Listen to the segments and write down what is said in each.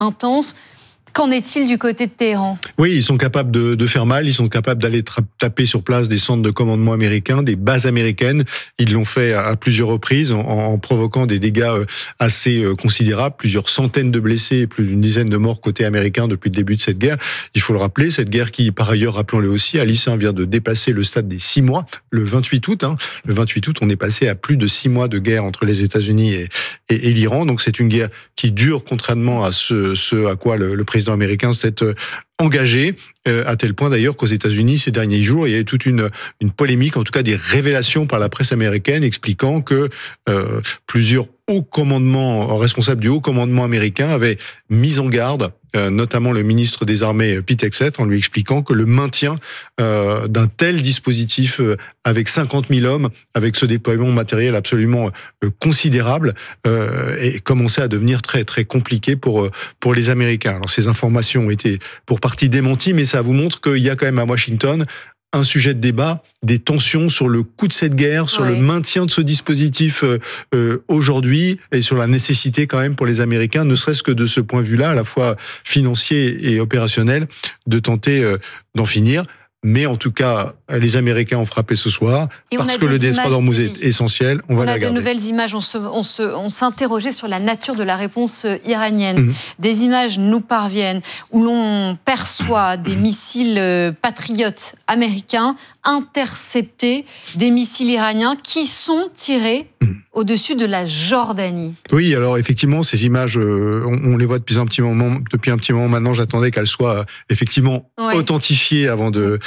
intense. Qu'en est-il du côté de Téhéran ? Oui, ils sont capables de faire mal, ils sont capables d'aller taper sur place des centres de commandement américains, des bases américaines. Ils l'ont fait à plusieurs reprises en provoquant des dégâts assez considérables, plusieurs centaines de blessés et plus d'une dizaine de morts côté américain depuis le début de cette guerre. Il faut le rappeler, cette guerre qui, par ailleurs, rappelons-le aussi, Alice vient de dépasser le stade des 6 mois, le 28 août. Le 28 août, on est passé à plus de 6 mois de guerre entre les États-Unis et l'Iran. Donc c'est une guerre qui dure contrairement à ce à quoi le président américain s'est engagé, à tel point d'ailleurs qu'aux États-Unis, ces derniers jours, il y a eu toute une polémique, en tout cas des révélations par la presse américaine expliquant que plusieurs hauts commandements, responsables du haut commandement américain avaient mis en garde notamment le ministre des Armées Pete Hegseth, en lui expliquant que le maintien d'un tel dispositif avec 50 000 hommes, avec ce déploiement matériel absolument considérable, et commençait à devenir très très compliqué pour les Américains. Alors ces informations ont été pour partie démenties, mais ça vous montre qu'il y a quand même à Washington un sujet de débat, des tensions sur le coût de cette guerre, sur le maintien de ce dispositif aujourd'hui, et sur la nécessité quand même pour les Américains, ne serait-ce que de ce point de vue-là, à la fois financier et opérationnel, de tenter d'en finir. Mais en tout cas, les Américains ont frappé ce soir, parce que le détroit d'Ormuz est essentiel. On a de nouvelles images, on s'interrogeait sur la nature de la réponse iranienne. Des images nous parviennent où l'on perçoit des missiles patriotes américains intercepter des missiles iraniens qui sont tirés au-dessus de la Jordanie. Oui, alors effectivement, ces images, on les voit depuis un petit moment maintenant. J'attendais qu'elles soient effectivement authentifiées avant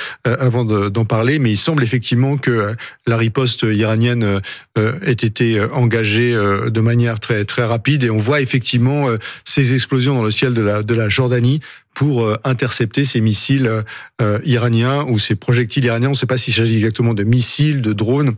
d'en parler, mais il semble effectivement que la riposte iranienne ait été engagée de manière très très rapide, et on voit effectivement ces explosions dans le ciel de la Jordanie pour intercepter ces missiles iraniens ou ces projectiles iraniens. On ne sait pas s'il s'agit exactement de missiles, de drones,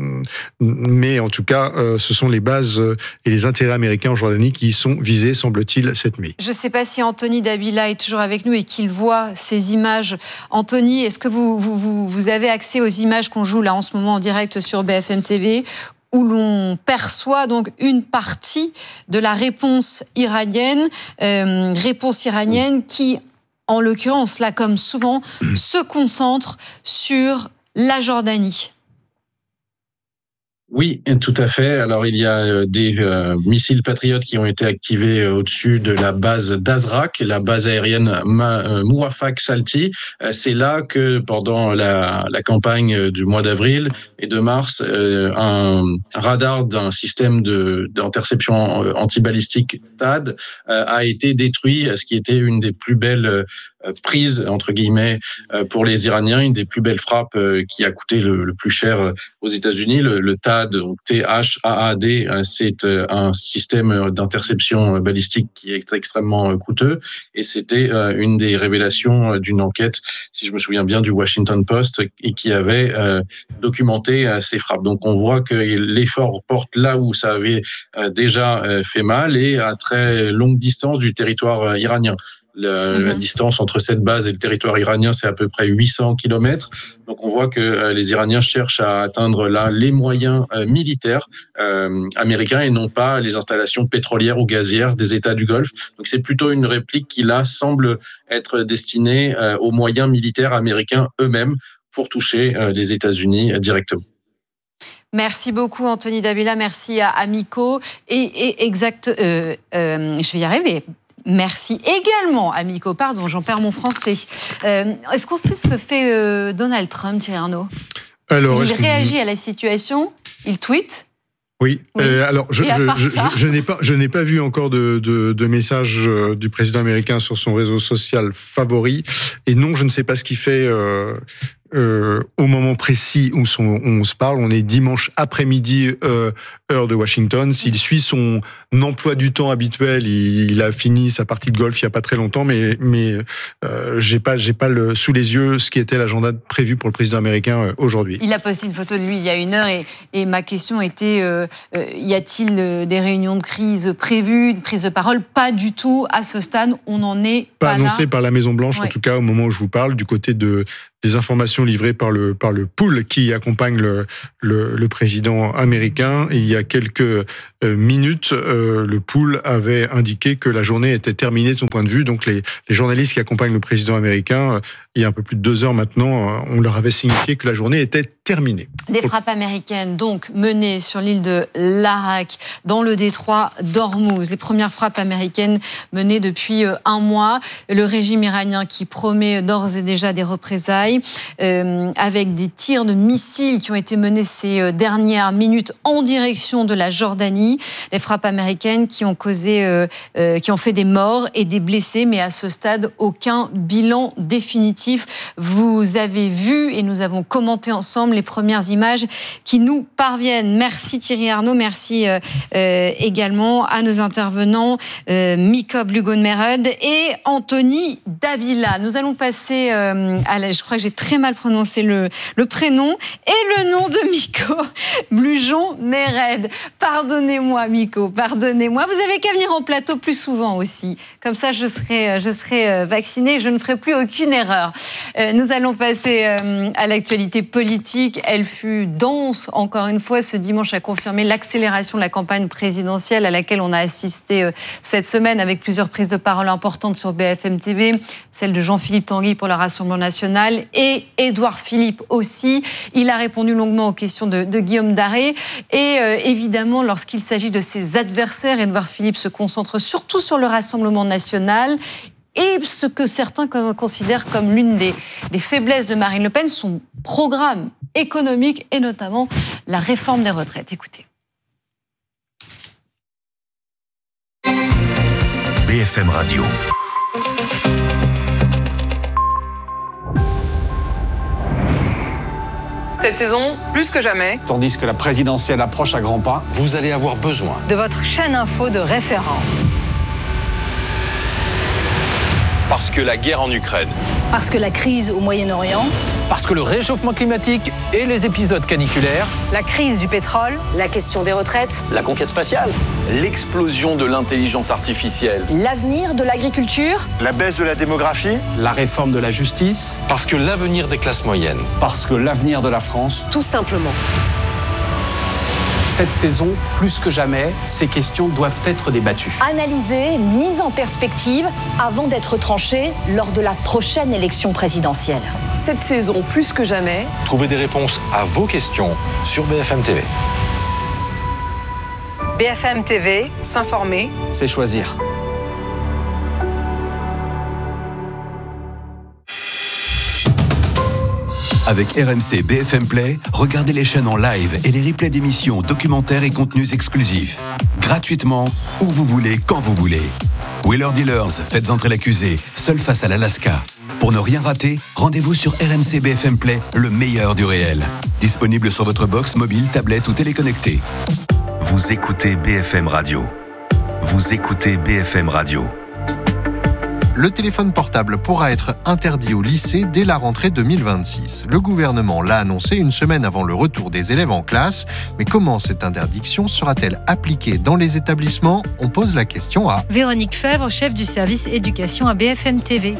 mais en tout cas, ce sont les bases et les intérêts américains en Jordanie qui y sont visés, semble-t-il, cette nuit. Je ne sais pas si Anthony Dabila est toujours avec nous et qu'il voit ces images. Anthony, est-ce que vous avez accès aux images qu'on joue là en ce moment en direct sur BFM TV, où l'on perçoit donc une partie de la réponse iranienne qui, en l'occurrence, là comme souvent, se concentre sur la Jordanie? Oui, tout à fait. Alors, il y a des missiles patriotes qui ont été activés au-dessus de la base d'Azraq, la base aérienne Mouafaq Salti. C'est là que, pendant la campagne du mois d'avril et de mars, un radar d'un système d'interception antibalistique THAAD a été détruit, ce qui était une des plus belles prise, entre guillemets, pour les Iraniens, une des plus belles frappes qui a coûté le plus cher aux États-Unis. Le THAAD, donc T-H-A-A-D, c'est un système d'interception balistique qui est extrêmement coûteux, et c'était une des révélations d'une enquête, si je me souviens bien, du Washington Post, et qui avait documenté ces frappes. Donc on voit que l'effort porte là où ça avait déjà fait mal, et à très longue distance du territoire iranien. La distance entre cette base et le territoire iranien, c'est à peu près 800 km. Donc on voit que les Iraniens cherchent à atteindre là les moyens militaires américains, et non pas les installations pétrolières ou gazières des États du Golfe. Donc c'est plutôt une réplique qui là semble être destinée aux moyens militaires américains eux-mêmes pour toucher les États-Unis directement. Merci beaucoup Anthony Dabila, merci à Miko. Je vais y arriver. Merci également à Miko. Pardon, j'en perds mon français. Est-ce qu'on sait ce que fait Donald Trump, Thierry Arnaud? Il réagit à la situation, il tweet. Oui. Alors je n'ai pas vu encore de message du président américain sur son réseau social favori, et non, je ne sais pas ce qu'il fait au moment précis où on se parle. On est dimanche après-midi, heure de Washington. S'il suit son emploi du temps habituel, il a fini sa partie de golf il y a pas très longtemps, mais j'ai pas sous les yeux ce qui était l'agenda prévu pour le président américain aujourd'hui. Il a posté une photo de lui il y a 1 heure, et ma question était y a-t-il des réunions de crise prévues, une prise de parole? Pas du tout à ce stade, on n'en est pas annoncé là. Par la Maison Blanche, en tout cas au moment où je vous parle, du côté des informations livrées par le pool qui accompagne le président américain. Et il y a quelques minutes, le pool avait indiqué que la journée était terminée de son point de vue. Donc les journalistes qui accompagnent le président américain, il y a un peu plus de 2 heures maintenant, on leur avait signifié que la journée était terminée. Des frappes américaines donc menées sur l'île de l'Arak, dans le détroit d'Ormuz. Les premières frappes américaines menées depuis un mois. Le régime iranien qui promet d'ores et déjà des représailles, avec des tirs de missiles qui ont été menés ces dernières minutes en direction de la Jordanie. Les frappes américaines qui ont qui ont fait des morts et des blessés, mais à ce stade, aucun bilan définitif. Vous avez vu et nous avons commenté ensemble les premières images qui nous parviennent. Merci Thierry Arnaud, merci également à nos intervenants Miko Blugonmerud et Anthony Dabila. Nous allons passer je crois que j'ai très mal prononcé le prénom et le nom de Miko Blugonmerud. Pardonnez-moi Miko, pardonnez-moi. Vous avez qu'à venir en plateau plus souvent aussi. Comme ça, je serai vaccinée, je ne ferai plus aucune erreur. Nous allons passer à l'actualité politique. Elle fut dense, encore une fois, ce dimanche a confirmé l'accélération de la campagne présidentielle à laquelle on a assisté cette semaine avec plusieurs prises de parole importantes sur BFM TV, celle de Jean-Philippe Tanguy pour le Rassemblement national et Édouard Philippe aussi. Il a répondu longuement aux questions de Guillaume Daré et évidemment, lorsqu'il s'agit de ses adversaires, Édouard Philippe se concentre surtout sur le Rassemblement national. Et ce que certains considèrent comme l'une des faiblesses de Marine Le Pen, son programme économique et notamment la réforme des retraites. Écoutez. BFM Radio. Cette saison, plus que jamais. Tandis que la présidentielle approche à grands pas, vous allez avoir besoin de votre chaîne info de référence. Parce que la guerre en Ukraine. Parce que la crise au Moyen-Orient. parce que le réchauffement climatique et les épisodes caniculaires, la crise du pétrole, la question des retraites, la conquête spatiale, l'explosion de l'intelligence artificielle, l'avenir de l'agriculture, la baisse de la démographie, la réforme de la justice, parce que l'avenir des classes moyennes, parce que l'avenir de la France, tout simplement. Cette saison, plus que jamais, ces questions doivent être débattues. Analysées, mises en perspective avant d'être tranchées lors de la prochaine élection présidentielle. Cette saison, plus que jamais, trouvez des réponses à vos questions sur BFM TV. BFM TV, s'informer, c'est choisir. Avec RMC BFM Play, regardez les chaînes en live et les replays d'émissions, documentaires et contenus exclusifs. Gratuitement, où vous voulez, quand vous voulez. Wheeler Dealers, faites entrer l'accusé, seul face à l'Alaska. Pour ne rien rater, rendez-vous sur RMC BFM Play, le meilleur du réel. Disponible sur votre box mobile, tablette ou téléconnecté. Vous écoutez BFM Radio. Vous écoutez BFM Radio. Le téléphone portable pourra être interdit au lycée dès la rentrée 2026. Le gouvernement l'a annoncé une semaine avant le retour des élèves en classe. Mais comment cette interdiction sera-t-elle appliquée dans les établissements ? On pose la question à Véronique Fèvre, chef du service éducation à BFM TV.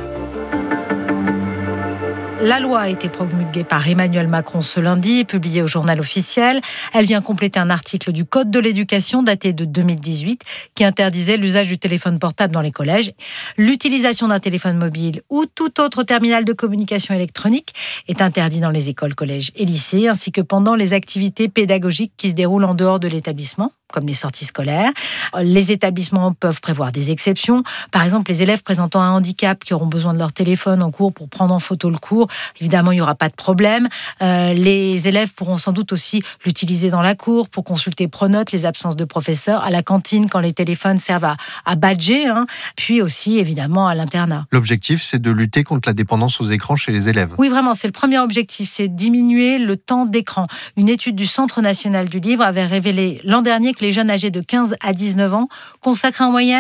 La loi a été promulguée par Emmanuel Macron ce lundi, publiée au journal officiel. Elle vient compléter un article du Code de l'éducation daté de 2018 qui interdisait l'usage du téléphone portable dans les collèges. L'utilisation d'un téléphone mobile ou tout autre terminal de communication électronique est interdit dans les écoles, collèges et lycées, ainsi que pendant les activités pédagogiques qui se déroulent en dehors de l'établissement, comme les sorties scolaires. Les établissements peuvent prévoir des exceptions. Par exemple, les élèves présentant un handicap qui auront besoin de leur téléphone en cours pour prendre en photo le cours, évidemment, il n'y aura pas de problème. Les élèves pourront sans doute aussi l'utiliser dans la cour pour consulter Pronote, les absences de professeurs, à la cantine quand les téléphones servent à badger, puis aussi, évidemment, à l'internat. L'objectif, c'est de lutter contre la dépendance aux écrans chez les élèves. Oui, vraiment, c'est le premier objectif, c'est diminuer le temps d'écran. Une étude du Centre national du livre avait révélé l'an dernier que les jeunes âgés de 15 à 19 ans consacrent en moyenne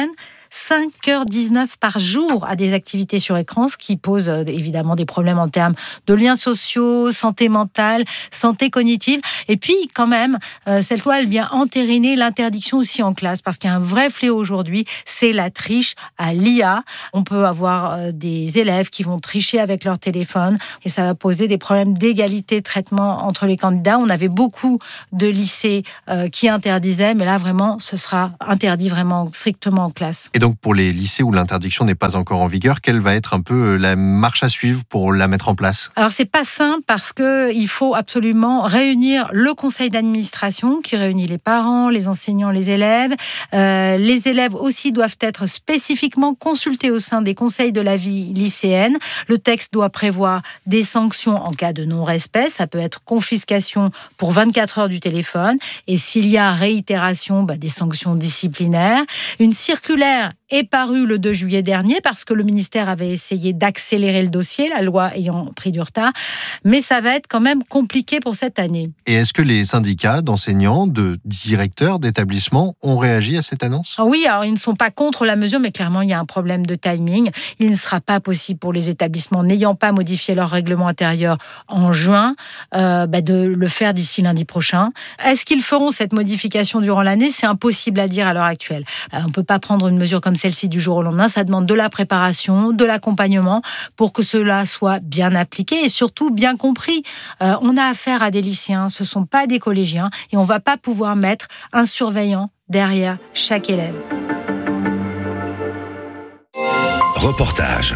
5h19 par jour à des activités sur écran, ce qui pose évidemment des problèmes en termes de liens sociaux, santé mentale, santé cognitive. Et puis, quand même, cette loi, elle vient entériner l'interdiction aussi en classe, parce qu'il y a un vrai fléau aujourd'hui, c'est la triche à l'IA. On peut avoir des élèves qui vont tricher avec leur téléphone, et ça va poser des problèmes d'égalité de traitement entre les candidats. On avait beaucoup de lycées qui interdisaient, mais là, vraiment, ce sera interdit vraiment strictement en classe. Et donc, pour les lycées où l'interdiction n'est pas encore en vigueur, quelle va être un peu la marche à suivre pour la mettre en place ? Alors, c'est pas simple parce qu'il faut absolument réunir le conseil d'administration qui réunit les parents, les enseignants, les élèves. Les élèves aussi doivent être spécifiquement consultés au sein des conseils de la vie lycéenne. Le texte doit prévoir des sanctions en cas de non-respect. Ça peut être confiscation pour 24 heures du téléphone. Et s'il y a réitération, des sanctions disciplinaires. Une circulaire est parue le 2 juillet dernier parce que le ministère avait essayé d'accélérer le dossier, la loi ayant pris du retard. Mais ça va être quand même compliqué pour cette année. Et est-ce que les syndicats d'enseignants, de directeurs d'établissements ont réagi à cette annonce ? Oui, alors ils ne sont pas contre la mesure, mais clairement, il y a un problème de timing. Il ne sera pas possible pour les établissements n'ayant pas modifié leur règlement intérieur en juin de le faire d'ici lundi prochain. Est-ce qu'ils feront cette modification durant l'année ? C'est impossible à dire à l'heure actuelle. On ne peut pas prendre une mesure comme celle-ci du jour au lendemain. Ça demande de la préparation, de l'accompagnement pour que cela soit bien appliqué et surtout bien compris. On a affaire à des lycéens, ce ne sont pas des collégiens et on ne va pas pouvoir mettre un surveillant derrière chaque élève. Reportage.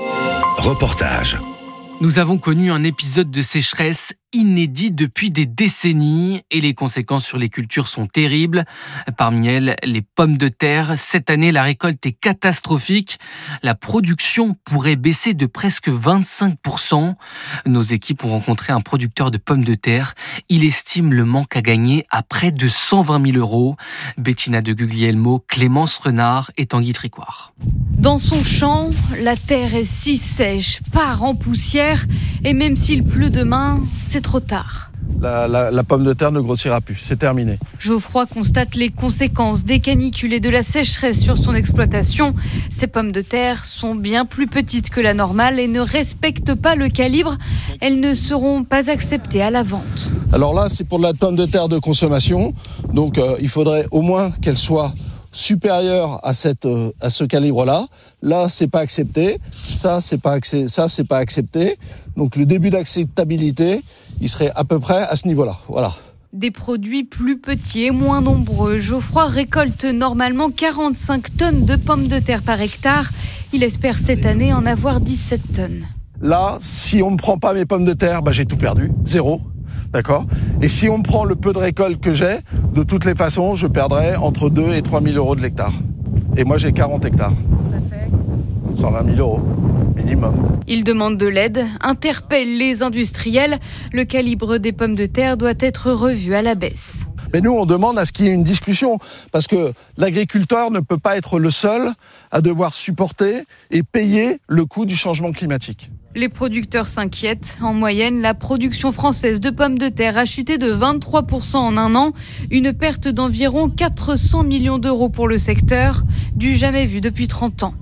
Nous avons connu un épisode de sécheresse inédit depuis des décennies et les conséquences sur les cultures sont terribles. Parmi elles, les pommes de terre. Cette année, la récolte est catastrophique. La production pourrait baisser de presque 25%. Nos équipes ont rencontré un producteur de pommes de terre. Il estime le manque à gagner à près de 120 000 €. Bettina de Guglielmo, Clémence Renard et Tanguy Tricoire. Dans son champ, la terre est si sèche, part en poussière, et même s'il pleut demain, c'est trop tard. La pomme de terre ne grossira plus, c'est terminé. Geoffroy constate les conséquences des canicules et de la sécheresse sur son exploitation. Ces pommes de terre sont bien plus petites que la normale et ne respectent pas le calibre. Elles ne seront pas acceptées à la vente. Alors là, c'est pour de la pomme de terre de consommation, donc il faudrait au moins qu'elle soit supérieure à ce calibre-là. Là, c'est pas accepté. Ça, c'est pas accepté. Donc le début d'acceptabilité, il serait à peu près à ce niveau-là. Voilà. Des produits plus petits et moins nombreux. Geoffroy récolte normalement 45 tonnes de pommes de terre par hectare. Il espère cette année en avoir 17 tonnes. Là, si on ne prend pas mes pommes de terre, j'ai tout perdu. 0. D'accord ? Et si on prend le peu de récolte que j'ai, de toutes les façons, je perdrai entre 2 et 3 000 € de l'hectare. Et moi, j'ai 40 hectares. Ça fait 120 000 € minimum. Il demande de l'aide, interpelle les industriels. Le calibre des pommes de terre doit être revu à la baisse. Mais nous, on demande à ce qu'il y ait une discussion, parce que l'agriculteur ne peut pas être le seul à devoir supporter et payer le coût du changement climatique. Les producteurs s'inquiètent. En moyenne, la production française de pommes de terre a chuté de 23% en un an. Une perte d'environ 400 millions € pour le secteur, du jamais vu depuis 30 ans.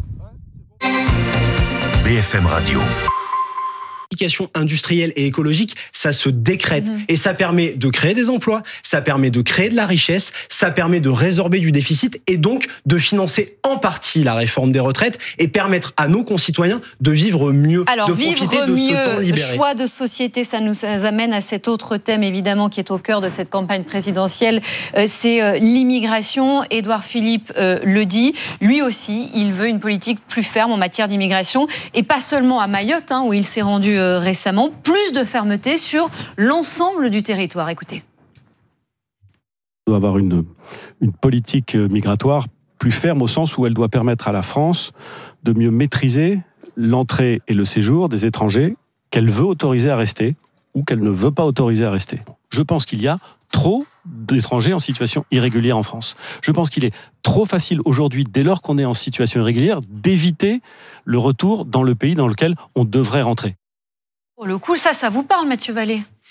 BFM Radio. Industrielle et écologique, ça se décrète. Et ça permet de créer des emplois, ça permet de créer de la richesse, ça permet de résorber du déficit et donc de financer en partie la réforme des retraites et permettre à nos concitoyens de vivre mieux, alors, de profiter de ce temps libéré. Choix de société, ça nous amène à cet autre thème évidemment qui est au cœur de cette campagne présidentielle, c'est l'immigration. Édouard Philippe le dit, lui aussi, il veut une politique plus ferme en matière d'immigration et pas seulement à Mayotte, où il s'est rendu récemment, plus de fermeté sur l'ensemble du territoire. Écoutez. On doit avoir une politique migratoire plus ferme au sens où elle doit permettre à la France de mieux maîtriser l'entrée et le séjour des étrangers qu'elle veut autoriser à rester ou qu'elle ne veut pas autoriser à rester. Je pense qu'il y a trop d'étrangers en situation irrégulière en France. Je pense qu'il est trop facile aujourd'hui, dès lors qu'on est en situation irrégulière, d'éviter le retour dans le pays dans lequel on devrait rentrer. Pour le coup, ça vous parle, Mathieu Vallée ?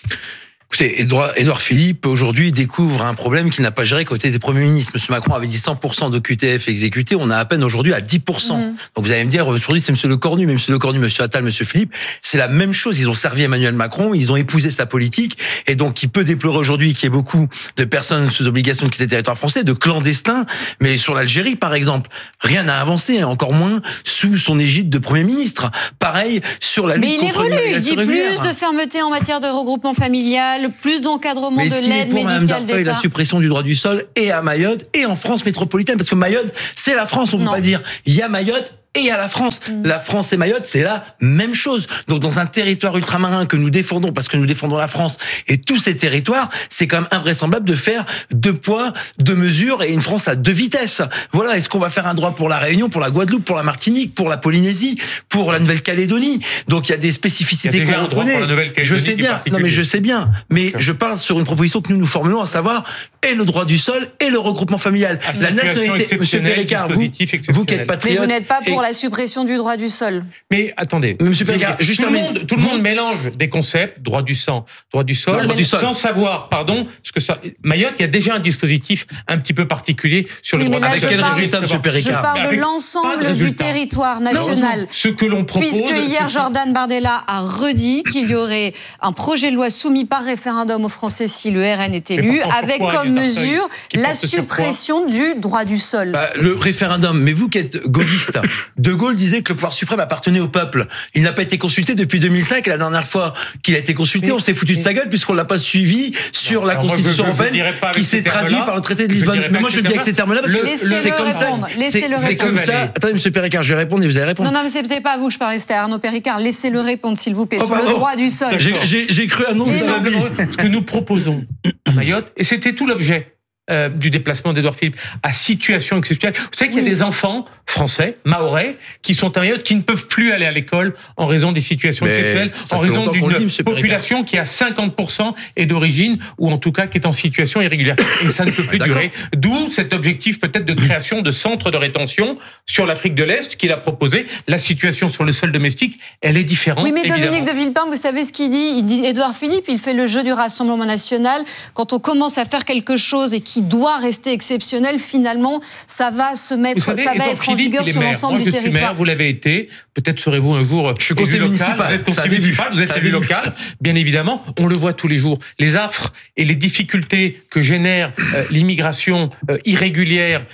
Écoutez, Édouard Philippe, aujourd'hui, découvre un problème qu'il n'a pas géré côté des premiers ministres. Monsieur Macron avait dit 100% d'OQTF exécutés. On a à peine aujourd'hui à 10%. Donc vous allez me dire, aujourd'hui, c'est Monsieur Lecornu, mais Monsieur Lecornu, Monsieur Attal, Monsieur Philippe, c'est la même chose. Ils ont servi Emmanuel Macron, ils ont épousé sa politique. Et donc, il peut déplorer aujourd'hui qu'il y ait beaucoup de personnes sous obligation de quitter le territoire français, de clandestins. Mais sur l'Algérie, par exemple, rien n'a avancé, encore moins sous son égide de Premier ministre. Pareil sur la lutte contre l'immigration irrégulière. Mais il évolue, il dit plus de fermeté en matière de regroupement familial, plus d'encadrement de l'aide médicale d'État. La suppression du droit du sol et à Mayotte et en France métropolitaine, parce que Mayotte, c'est la France, on ne peut pas dire. Il y a Mayotte et à la France. La France et Mayotte, c'est la même chose. Donc, dans un territoire ultramarin que nous défendons, parce que nous défendons la France et tous ces territoires, c'est quand même invraisemblable de faire 2 poids, 2 mesures et une France à 2 vitesses. Voilà. Est-ce qu'on va faire un droit pour la Réunion, pour la Guadeloupe, pour la Martinique, pour la Polynésie, pour la Nouvelle-Calédonie? Donc, il y a des spécificités qu'on connaît. Je sais bien. Non, mais je sais bien. Mais je parle sur une proposition que nous formulons, à savoir, et le droit du sol et le regroupement familial. La nationalité, Monsieur Péricard, vous qui êtes patriote. Mais vous n'êtes pas pour la suppression du droit du sol. Mais attendez, Monsieur Péricard, tout le monde mélange des concepts, droit du sang, droit du sol, sans savoir, ce que ça. Mayotte, il y a déjà un dispositif un petit peu particulier sur le droit du sol. Avec quel résultat, Monsieur Péricard? Je parle de l'ensemble du territoire national. Ce que l'on propose. Puisque hier, Jordan Bardella a redit qu'il y aurait un projet de loi soumis par référendum aux Français si le RN est élu, avec comme mesure la suppression du droit du sol. Le référendum, mais vous qui êtes gaulliste, De Gaulle disait que le pouvoir suprême appartenait au peuple. Il n'a pas été consulté depuis 2005, et la dernière fois qu'il a été consulté, on s'est foutu de sa gueule puisqu'on l'a pas suivi sur la Constitution européenne qui s'est traduit par le traité de Lisbonne. Mais moi je le dis avec ces termes-là parce que c'est comme ça. C'est comme ça. Attendez, Monsieur Péricard, je vais répondre et vous allez répondre. Non, mais c'est peut-être pas à vous que je parlais, c'était à Arnaud Péricard. Laissez-le répondre, s'il vous plaît, sur le droit du sol. J'ai cru à non. Ce que nous proposons à Mayotte, et c'était tout l'objet du déplacement d'Édouard Philippe, à situation exceptionnelle. Vous savez qu'il y a des enfants français, mahorais, qui sont à Mayotte, qui ne peuvent plus aller à l'école en raison des situations exceptionnelles, en raison d'une population qui à 50% est d'origine, ou en tout cas qui est en situation irrégulière. Et ça ne peut plus durer. D'où cet objectif peut-être de création de centres de rétention sur l'Afrique de l'Est qu'il a proposé. La situation sur le sol domestique, elle est différente. Oui, mais Dominique de Villepin, vous savez ce qu'il dit? Il dit, Édouard Philippe, il fait le jeu du Rassemblement national. Quand on commence à faire quelque chose et qui doit rester exceptionnel, finalement, ça va se mettre, ça va être en vigueur sur l'ensemble du territoire. Je suis maire, vous l'avez été. Peut-être serez-vous un jour élu local. Vous êtes conseiller municipal, vous êtes élu local. Bien évidemment, on le voit tous les jours. Les affres et les difficultés que génère l'immigration irrégulière,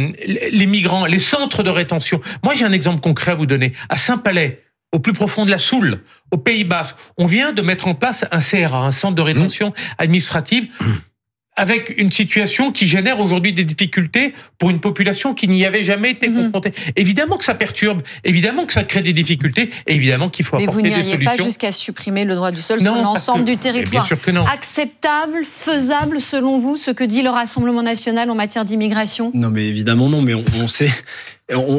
les migrants, les centres de rétention. Moi, j'ai un exemple concret à vous donner. À Saint-Palais, au plus profond de la Soule, aux Pays-Bas, on vient de mettre en place un CRA, un centre de rétention administrative, avec une situation qui génère aujourd'hui des difficultés pour une population qui n'y avait jamais été confrontée. Évidemment que ça perturbe, évidemment que ça crée des difficultés, et évidemment qu'il faut apporter des solutions. Mais vous n'iriez pas jusqu'à supprimer le droit du sol sur l'ensemble du territoire. Bien sûr que non. Acceptable, faisable, selon vous, ce que dit le Rassemblement national en matière d'immigration? Non, mais évidemment non, mais on sait... On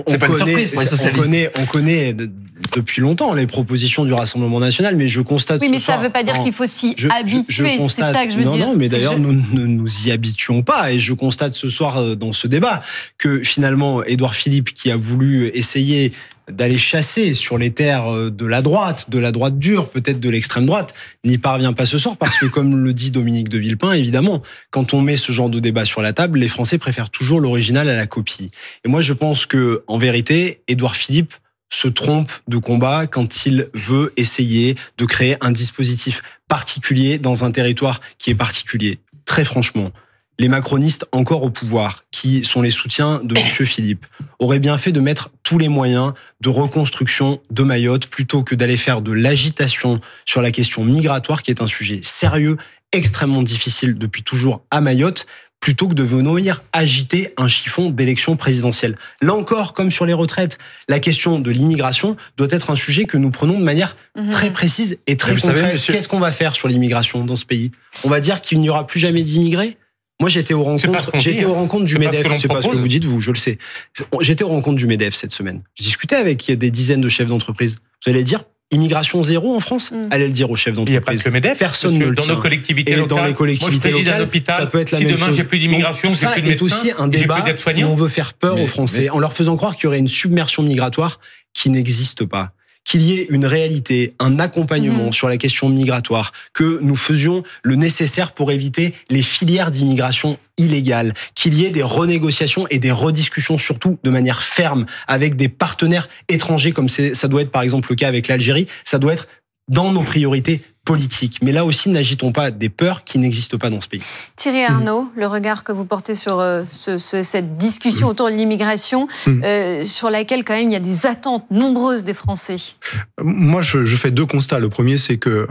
connaît depuis longtemps les propositions du Rassemblement national, mais je constate. Oui, mais ça ne veut pas dire qu'il faut s'y habituer. C'est ça que je veux dire. Non, mais d'ailleurs, nous ne nous y habituons pas. Et je constate ce soir dans ce débat que finalement, Édouard Philippe, qui a voulu essayer d'aller chasser sur les terres de la droite dure, peut-être de l'extrême droite, n'y parvient pas ce soir parce que, comme le dit Dominique de Villepin, évidemment, quand on met ce genre de débat sur la table, les Français préfèrent toujours l'original à la copie. Et moi, je pense que, en vérité, Édouard Philippe se trompe de combat quand il veut essayer de créer un dispositif particulier dans un territoire qui est particulier. Très franchement, les macronistes encore au pouvoir, qui sont les soutiens de M. Philippe, auraient bien fait de mettre tous les moyens de reconstruction de Mayotte plutôt que d'aller faire de l'agitation sur la question migratoire, qui est un sujet sérieux, extrêmement difficile depuis toujours à Mayotte, plutôt que de venir agiter un chiffon d'élection présidentielle. Là encore, comme sur les retraites, la question de l'immigration doit être un sujet que nous prenons de manière très précise et très concrète. Qu'est-ce qu'on va faire sur l'immigration dans ce pays? On va dire qu'il n'y aura plus jamais d'immigrés? Moi, j'étais aux rencontres du MEDEF. C'est pas ce que vous dites, vous, je le sais. J'étais aux rencontres du MEDEF cette semaine. Je discutais avec des dizaines de chefs d'entreprise. Vous allez dire, immigration zéro en France? Allez le dire aux chefs d'entreprise. Il n'y a pas que le MEDEF. Personne ne le tient. Dans nos collectivités locales. Dans les collectivités locales, ça peut être la même chose. Si demain, j'ai plus d'immigration, j'ai plus de médecins, c'est aussi un débat où on veut faire peur aux Français en leur faisant croire qu'il y aurait une submersion migratoire qui n'existe pas. qu'il y ait une réalité, un accompagnement sur la question migratoire, que nous faisions le nécessaire pour éviter les filières d'immigration illégale, qu'il y ait des renégociations et des rediscussions surtout de manière ferme avec des partenaires étrangers comme ça doit être par exemple le cas avec l'Algérie, ça doit être dans nos priorités politiques. Mais là aussi, n'agitons pas des peurs qui n'existent pas dans ce pays. Thierry Arnaud, le regard que vous portez sur cette discussion autour de l'immigration, sur laquelle quand même il y a des attentes nombreuses des Français. Moi, je fais deux constats. Le premier, c'est que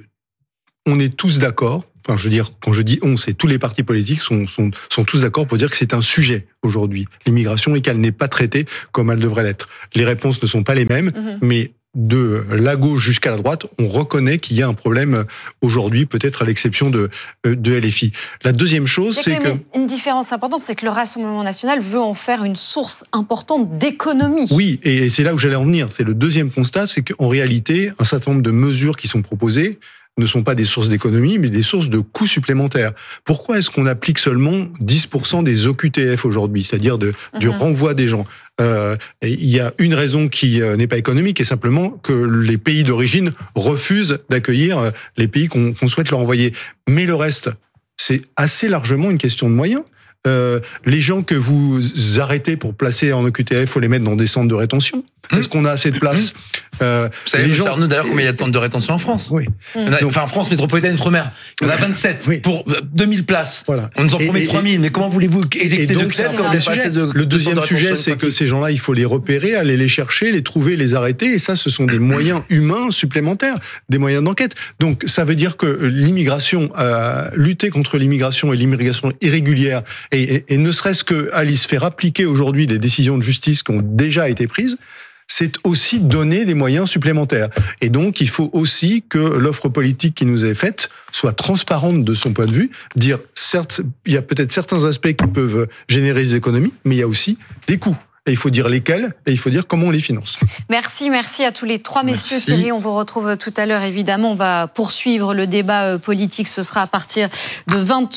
on est tous d'accord. Enfin, je veux dire, quand je dis on, c'est tous les partis politiques sont tous d'accord pour dire que c'est un sujet aujourd'hui, l'immigration, et qu'elle n'est pas traitée comme elle devrait l'être. Les réponses ne sont pas les mêmes, mais de la gauche jusqu'à la droite, on reconnaît qu'il y a un problème aujourd'hui, peut-être à l'exception de LFI. La deuxième chose, c'est que... Une différence importante, c'est que le Rassemblement national veut en faire une source importante d'économie. Oui, et c'est là où j'allais en venir. C'est le deuxième constat, c'est qu'en réalité, un certain nombre de mesures qui sont proposées ne sont pas des sources d'économie, mais des sources de coûts supplémentaires. Pourquoi est-ce qu'on applique seulement 10% des OQTF aujourd'hui, c'est-à-dire du renvoi des gens ? Il y a une raison qui n'est pas économique, et simplement que les pays d'origine refusent d'accueillir les pays qu'on souhaite leur envoyer. Mais le reste, c'est assez largement une question de moyens. Les gens que vous arrêtez pour placer en OQTF, il faut les mettre dans des centres de rétention. Est-ce qu'on a assez de place Vous savez, les gens... Arnaud, d'ailleurs, combien il y a de centres de rétention en France? Oui. En France métropolitaine, outre-mer, il y en a 27 pour 2000 places. Voilà. On nous en promet 3000, mais comment voulez-vous exécuter les OQTF quand vous n'avez pas assez de... Le deuxième sujet, c'est que ces gens-là, il faut les repérer, aller les chercher, les trouver, les arrêter, et ça, ce sont des moyens humains supplémentaires, des moyens d'enquête. Donc, ça veut dire que l'immigration, lutter contre l'immigration et l'immigration irrégulière, et ne serait-ce qu'aller se faire appliquer aujourd'hui des décisions de justice qui ont déjà été prises, c'est aussi donner des moyens supplémentaires. Et donc, il faut aussi que l'offre politique qui nous est faite soit transparente de son point de vue, dire, certes, il y a peut-être certains aspects qui peuvent générer des économies, mais il y a aussi des coûts. Et il faut dire lesquels, et il faut dire comment on les finance. Merci à tous les trois messieurs. Thierry, on vous retrouve tout à l'heure, évidemment. On va poursuivre le débat politique. Ce sera à partir de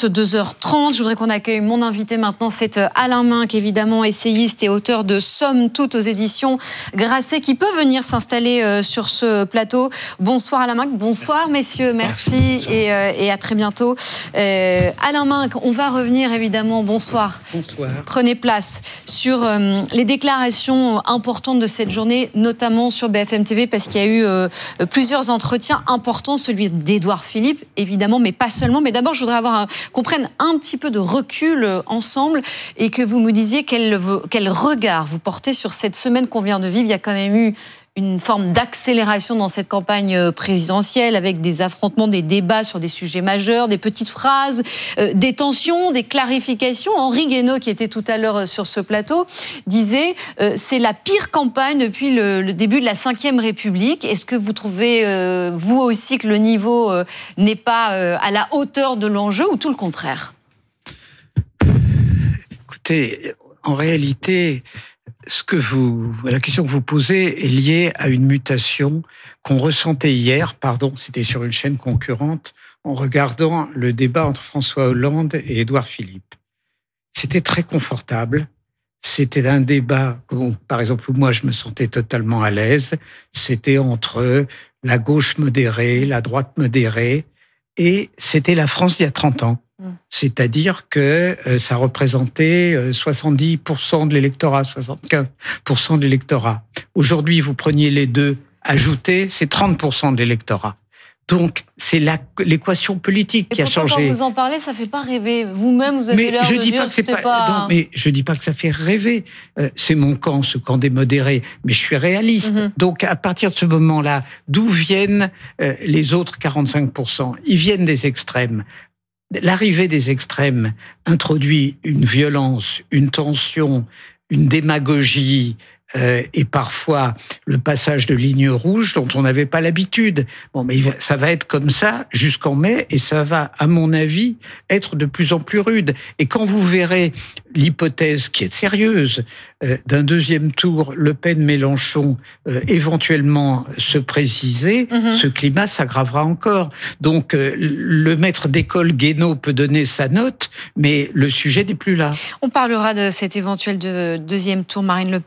22h30. Je voudrais qu'on accueille mon invité maintenant. C'est Alain Minc, évidemment, essayiste et auteur de Somme toute aux éditions Grasset, qui peut venir s'installer sur ce plateau. Bonsoir Alain Minc. Bonsoir messieurs. Merci. Et à très bientôt. Alain Minc, on va revenir évidemment. Bonsoir. Bonsoir. Prenez place sur les déclarations importantes de cette journée, notamment sur BFM TV, parce qu'il y a eu plusieurs entretiens importants, celui d'Édouard Philippe, évidemment, mais pas seulement. Mais d'abord, je voudrais qu'on prenne un petit peu de recul ensemble et que vous me disiez quel regard vous portez sur cette semaine qu'on vient de vivre. Il y a quand même eu une forme d'accélération dans cette campagne présidentielle avec des affrontements, des débats sur des sujets majeurs, des petites phrases, des tensions, des clarifications. Henri Guénaud, qui était tout à l'heure sur ce plateau, disait c'est la pire campagne depuis le début de la Ve République. Est-ce que vous trouvez, vous aussi, que le niveau n'est pas à la hauteur de l'enjeu ou tout le contraire? Écoutez, en réalité... la question que vous posez est liée à une mutation qu'on ressentait hier, c'était sur une chaîne concurrente, en regardant le débat entre François Hollande et Édouard Philippe. C'était très confortable. C'était un débat, par exemple, où moi je me sentais totalement à l'aise. C'était entre la gauche modérée, la droite modérée, et c'était la France d'il y a 30 ans. C'est-à-dire que ça représentait 70% de l'électorat, 75% de l'électorat. Aujourd'hui, vous preniez les deux ajoutés, c'est 30% de l'électorat. Donc, c'est l'équation politique qui a changé. Quand vous en parlez, ça ne fait pas rêver. Vous-même, vous avez l'air de dire que c'était pas... Non, mais je ne dis pas que ça fait rêver. C'est mon camp, ce camp des modérés. Mais je suis réaliste. Donc, à partir de ce moment-là, d'où viennent les autres 45%? Ils viennent des extrêmes. L'arrivée des extrêmes introduit une violence, une tension, une démagogie et parfois le passage de lignes rouges dont on n'avait pas l'habitude. Bon, mais ça va être comme ça jusqu'en mai et ça va, à mon avis, être de plus en plus rude. Et quand vous verrez l'hypothèse qui est sérieuse d'un deuxième tour, Le Pen-Mélenchon éventuellement se préciser, ce climat s'aggravera encore. Donc, le maître d'école Guénaud peut donner sa note, mais le sujet n'est plus là. On parlera de cet éventuel deuxième tour, Marine Le Pen, Jean-Luc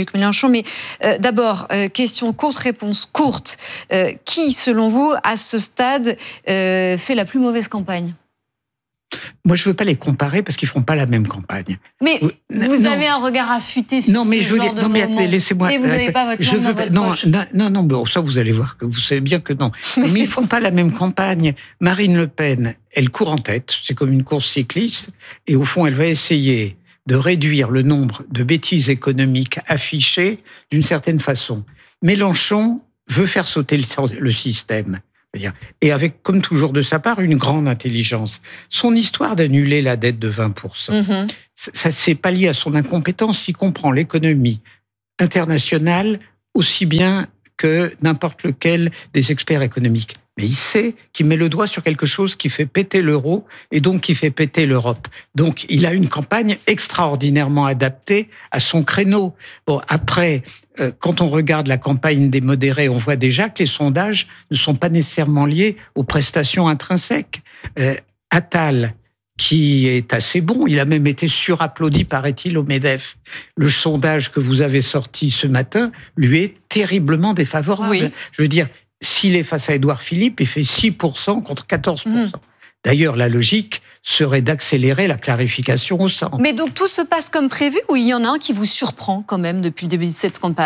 Jean-Luc Mélenchon. Mais d'abord, question courte, réponse courte. Qui, selon vous, à ce stade, fait la plus mauvaise campagne ? Moi, je ne veux pas les comparer parce qu'ils ne feront pas la même campagne. Mais vous avez un regard affûté sur ce genre de moment. Laissez-moi. Mais vous n'avez pas votre langue dans votre poche. Non, bon, ça, vous allez voir que vous savez bien que non. Mais ils ne font pas la même campagne. Marine Le Pen, elle court en tête. C'est comme une course cycliste. Et au fond, elle va essayer de réduire le nombre de bêtises économiques affichées d'une certaine façon. Mélenchon veut faire sauter le système. Et avec, comme toujours de sa part, une grande intelligence. Son histoire d'annuler la dette de 20%, ça c'est pas lié à son incompétence, il comprend l'économie internationale aussi bien que n'importe lequel des experts économiques. Mais il sait qu'il met le doigt sur quelque chose qui fait péter l'euro et donc qui fait péter l'Europe. Donc, il a une campagne extraordinairement adaptée à son créneau. Bon, après, quand on regarde la campagne des modérés, on voit déjà que les sondages ne sont pas nécessairement liés aux prestations intrinsèques. Attal, qui est assez bon, il a même été surapplaudi, paraît-il, au MEDEF. Le sondage que vous avez sorti ce matin lui est terriblement défavorable. Oui. Je veux dire, s'il est face à Édouard Philippe, il fait 6% contre 14%. D'ailleurs, la logique serait d'accélérer la clarification au centre. Mais donc tout se passe comme prévu ou il y en a un qui vous surprend quand même depuis le début de cette campagne ?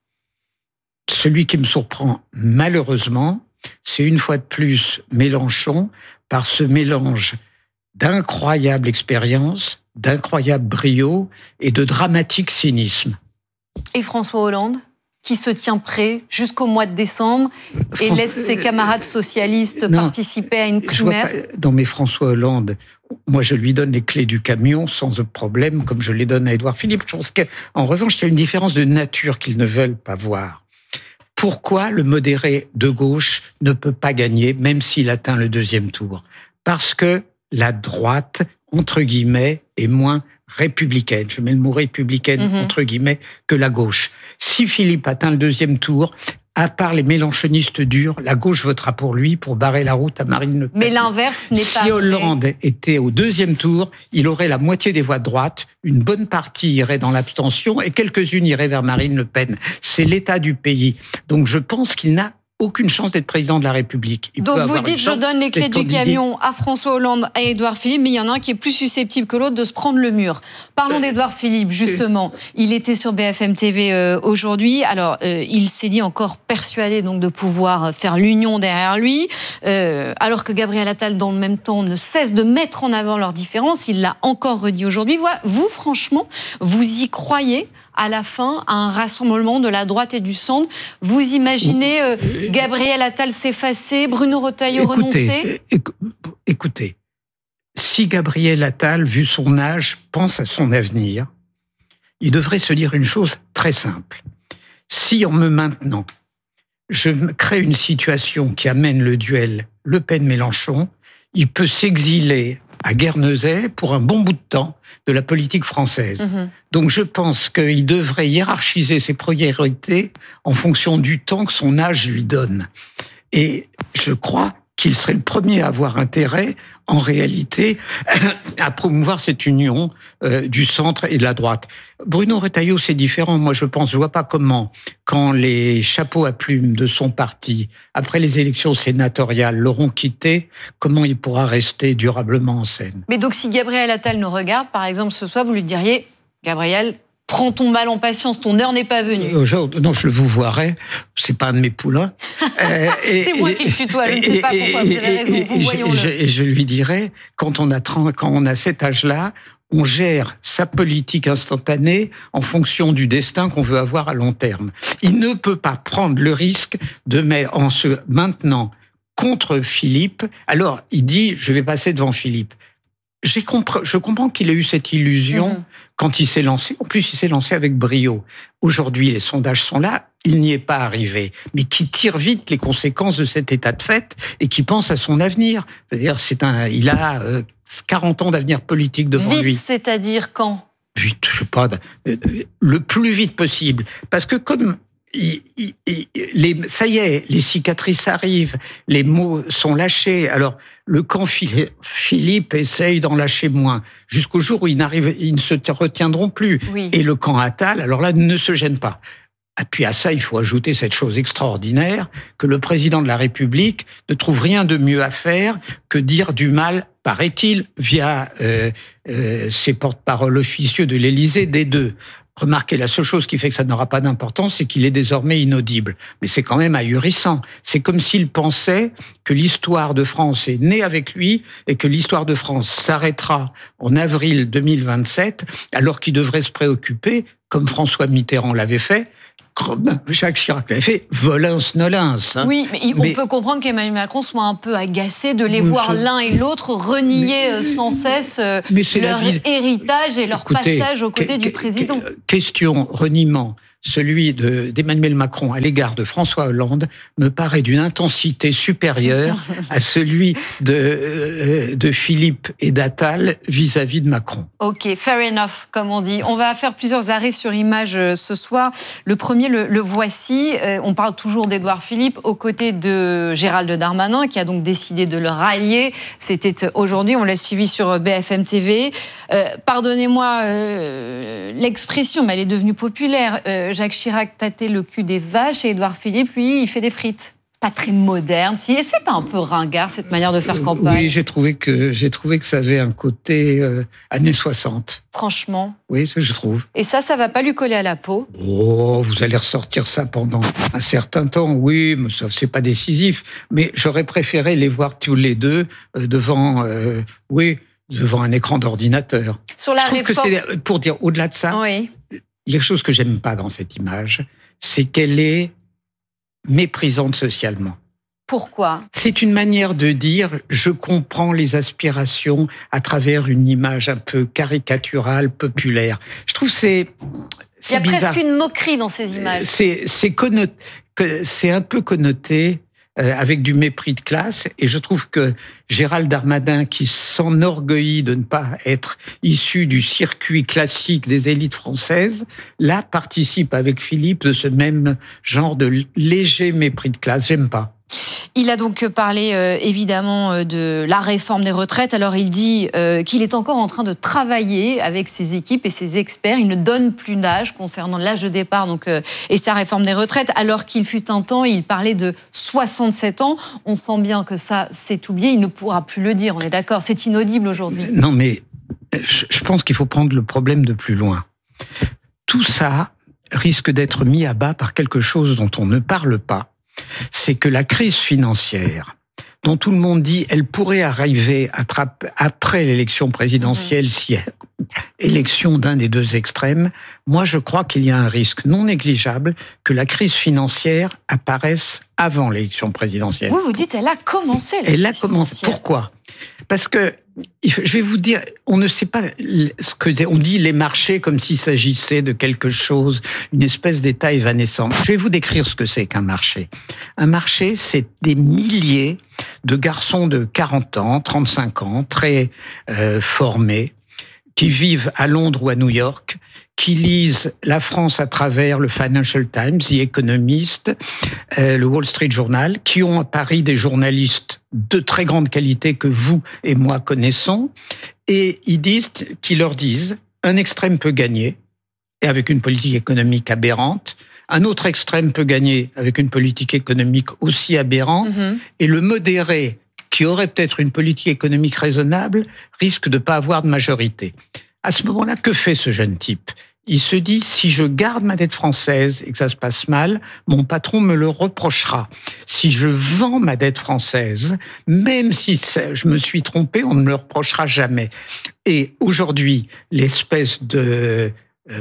Celui qui me surprend malheureusement, c'est une fois de plus Mélenchon, par ce mélange d'incroyable expérience, d'incroyable brio et de dramatique cynisme. Et François Hollande, qui se tient prêt jusqu'au mois de décembre et laisse ses camarades socialistes participer à une primaire. Non, mais François Hollande, moi je lui donne les clés du camion sans problème, comme je les donne à Édouard Philippe. Je pense qu'en revanche, il y a une différence de nature qu'ils ne veulent pas voir. Pourquoi le modéré de gauche ne peut pas gagner, même s'il atteint le deuxième tour ? Parce que la droite, entre guillemets, est moins républicaine. Je mets le mot républicaine, entre guillemets, que la gauche. Si Philippe atteint le deuxième tour, à part les mélenchonistes durs, la gauche votera pour lui pour barrer la route à Marine Le Pen. Mais l'inverse n'est pas Si Hollande était au deuxième tour, il aurait la moitié des voix de droite, une bonne partie irait dans l'abstention et quelques-unes iraient vers Marine Le Pen. C'est l'état du pays. Donc je pense qu'il n'a aucune chance d'être président de la République. Donc vous dites, je donne les clés du camion à François Hollande, à Édouard Philippe, mais il y en a un qui est plus susceptible que l'autre de se prendre le mur. Parlons d'Édouard Philippe, justement. Il était sur BFM TV aujourd'hui. Alors, il s'est dit encore persuadé donc de pouvoir faire l'union derrière lui, alors que Gabriel Attal, dans le même temps, ne cesse de mettre en avant leurs différences. Il l'a encore redit aujourd'hui. Vous, franchement, vous y croyez à la fin, à un rassemblement de la droite et du centre? Vous imaginez Gabriel Attal s'effacer, Bruno Retailleau renoncer? Écoutez, si Gabriel Attal, vu son âge, pense à son avenir, il devrait se dire une chose très simple. Si en me maintenant, je crée une situation qui amène le duel Le Pen-Mélenchon, il peut s'exiler à Guernesey pour un bon bout de temps de la politique française. Donc je pense qu'il devrait hiérarchiser ses priorités en fonction du temps que son âge lui donne. Et je crois qu'il serait le premier à avoir intérêt, en réalité, à promouvoir cette union du centre et de la droite. Bruno Retailleau, c'est différent. Moi, je vois pas comment, quand les chapeaux à plumes de son parti, après les élections sénatoriales, l'auront quitté, comment il pourra rester durablement en scène. Mais donc, si Gabriel Attal nous regarde, par exemple, ce soir, vous lui diriez, Gabriel, prends ton mal en patience, ton heure n'est pas venue. Non, je le vous voirai. C'est pas un de mes poulains. C'est moi qui le tutoie, je ne sais pas pourquoi, vous avez raison, vous voyons-le. Et je lui dirai, quand on a cet âge-là, on gère sa politique instantanée en fonction du destin qu'on veut avoir à long terme. Il ne peut pas prendre le risque de mettre en se maintenant contre Philippe. Alors, il dit, je vais passer devant Philippe. Je comprends qu'il ait eu cette illusion quand il s'est lancé. En plus, il s'est lancé avec brio. Aujourd'hui, les sondages sont là, il n'y est pas arrivé. Mais qui tire vite les conséquences de cet état de fait et qui pense à son avenir. C'est-à-dire, il a 40 ans d'avenir politique devant lui. Vite, c'est-à-dire quand ? Vite, je sais pas, le plus vite possible. Parce que comme ça y est, les cicatrices arrivent, les mots sont lâchés. Alors, le camp Philippe essaye d'en lâcher moins, jusqu'au jour où ils ne se retiendront plus. Oui. Et le camp Attal, alors là, ne se gêne pas. Et puis à ça, il faut ajouter cette chose extraordinaire, que le président de la République ne trouve rien de mieux à faire que dire du mal, paraît-il, via ses porte-parole officieux de l'Élysée, des deux. Remarquez, la seule chose qui fait que ça n'aura pas d'importance, c'est qu'il est désormais inaudible. Mais c'est quand même ahurissant. C'est comme s'il pensait que l'histoire de France est née avec lui et que l'histoire de France s'arrêtera en avril 2027, alors qu'il devrait se préoccuper, comme François Mitterrand l'avait fait, Jacques Chirac l'avait fait, volins-nolins. Hein. Oui, mais on peut comprendre qu'Emmanuel Macron soit un peu agacé de les voir l'un et l'autre renier sans cesse leur héritage et leur passage aux côtés du président. Question reniement. Celui d'Emmanuel Macron à l'égard de François Hollande me paraît d'une intensité supérieure à celui de Philippe et d'Attal vis-à-vis de Macron. Ok, fair enough, comme on dit. On va faire plusieurs arrêts sur image ce soir. Le premier, le voici. On parle toujours d'Édouard Philippe aux côtés de Gérald Darmanin, qui a donc décidé de le rallier. C'était aujourd'hui, on l'a suivi sur BFM TV. Pardonnez-moi l'expression, mais elle est devenue populaire. Jacques Chirac tâtait le cul des vaches et Édouard Philippe, lui, il fait des frites. Pas très moderne. C'est pas un peu ringard, cette manière de faire campagne? Oui, j'ai trouvé que ça avait un côté années 60. Franchement? Oui, ça je trouve. Et ça va pas lui coller à la peau? Oh, vous allez ressortir ça pendant un certain temps. Oui, mais ça, c'est pas décisif. Mais j'aurais préféré les voir tous les deux devant un écran d'ordinateur. Sur la réforme... que pour dire, au-delà de ça... Oui. Il y a quelque chose que j'aime pas dans cette image, c'est qu'elle est méprisante socialement. Pourquoi? C'est une manière de dire « je comprends les aspirations » à travers une image un peu caricaturale, populaire. Je trouve que c'est il y a bizarre. Presque une moquerie dans ces images. C'est un peu connoté avec du mépris de classe. Et je trouve que Gérald Darmanin, qui s'enorgueillit de ne pas être issu du circuit classique des élites françaises, là participe avec Philippe de ce même genre de léger mépris de classe. J'aime pas. Il a donc parlé évidemment de la réforme des retraites. Alors il dit qu'il est encore en train de travailler avec ses équipes et ses experts. Il ne donne plus d'âge concernant l'âge de départ et sa réforme des retraites. Alors qu'il fut un temps, il parlait de 67 ans. On sent bien que ça s'est oublié. Il ne pourra plus le dire, on est d'accord. C'est inaudible aujourd'hui. Non, mais je pense qu'il faut prendre le problème de plus loin. Tout ça risque d'être mis à bas par quelque chose dont on ne parle pas. C'est que la crise financière, dont tout le monde dit elle pourrait arriver après l'élection présidentielle, si élection d'un des deux extrêmes, moi je crois qu'il y a un risque non négligeable que la crise financière apparaisse avant l'élection présidentielle. Vous dites elle a commencé. Elle a commencé. Pourquoi ? Parce que, je vais vous dire, on ne sait pas ce que on dit les marchés comme s'il s'agissait de quelque chose, une espèce d'état évanescent. Je vais vous décrire ce que c'est qu'un marché. Un marché, c'est des milliers de garçons de 40 ans, 35 ans, très formés, qui vivent à Londres ou à New York, qui lisent la France à travers le Financial Times, The Economist, le Wall Street Journal, qui ont à Paris des journalistes de très grande qualité que vous et moi connaissons, et qui leur disent un extrême peut gagner, et avec une politique économique aberrante, un autre extrême peut gagner avec une politique économique aussi aberrante, et le modéré, qui aurait peut-être une politique économique raisonnable, risque de ne pas avoir de majorité. À ce moment-là, que fait ce jeune type ? Il se dit, si je garde ma dette française et que ça se passe mal, mon patron me le reprochera. Si je vends ma dette française, même si je me suis trompé, on ne me le reprochera jamais. Et aujourd'hui, l'espèce de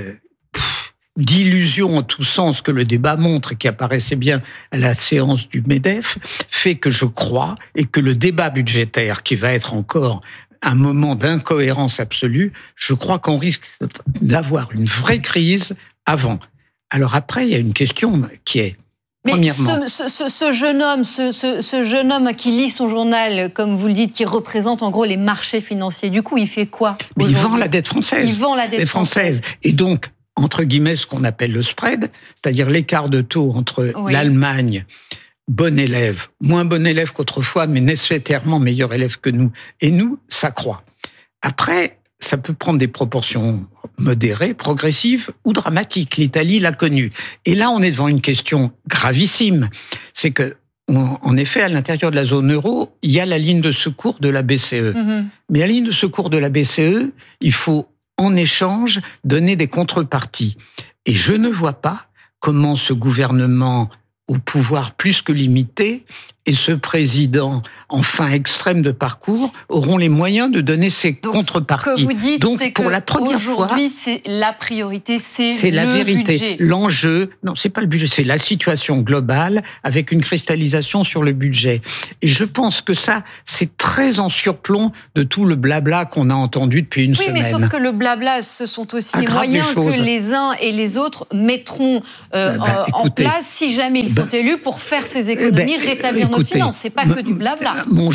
d'illusion en tout sens que le débat montre et qui apparaissait bien à la séance du MEDEF, fait que je crois, et que le débat budgétaire, qui va être encore un moment d'incohérence absolue, je crois qu'on risque d'avoir une vraie crise avant. Alors après, il y a une question qui est... Mais ce jeune homme qui lit son journal, comme vous le dites, qui représente en gros les marchés financiers, du coup, il fait quoi ? Il vend la dette française. Il vend la dette française. Et donc, entre guillemets, ce qu'on appelle le spread, c'est-à-dire l'écart de taux entre l'Allemagne, bon élève, moins bon élève qu'autrefois, mais nécessairement meilleur élève que nous, et nous, ça croît. Après, ça peut prendre des proportions modérées, progressives ou dramatiques. L'Italie l'a connu. Et là, on est devant une question gravissime. C'est que, en effet, à l'intérieur de la zone euro, il y a la ligne de secours de la BCE. Mais la ligne de secours de la BCE, il faut, en échange, donner des contreparties. Et je ne vois pas comment ce gouvernement au pouvoir plus que limité et ce président en fin extrême de parcours auront les moyens de donner ces contreparties. Ce que vous dites, c'est pour la première fois, aujourd'hui, c'est la priorité, c'est la vérité. Budget. L'enjeu, non, c'est pas le budget, c'est la situation globale avec une cristallisation sur le budget. Et je pense que ça, c'est très en surplomb de tout le blabla qu'on a entendu depuis une semaine. Oui, mais sauf que le blabla, ce sont aussi les moyens que les uns et les autres mettront en place si jamais ils sont élus pour faire ces économies, rétablir nos finances. C'est pas que du blabla. Mon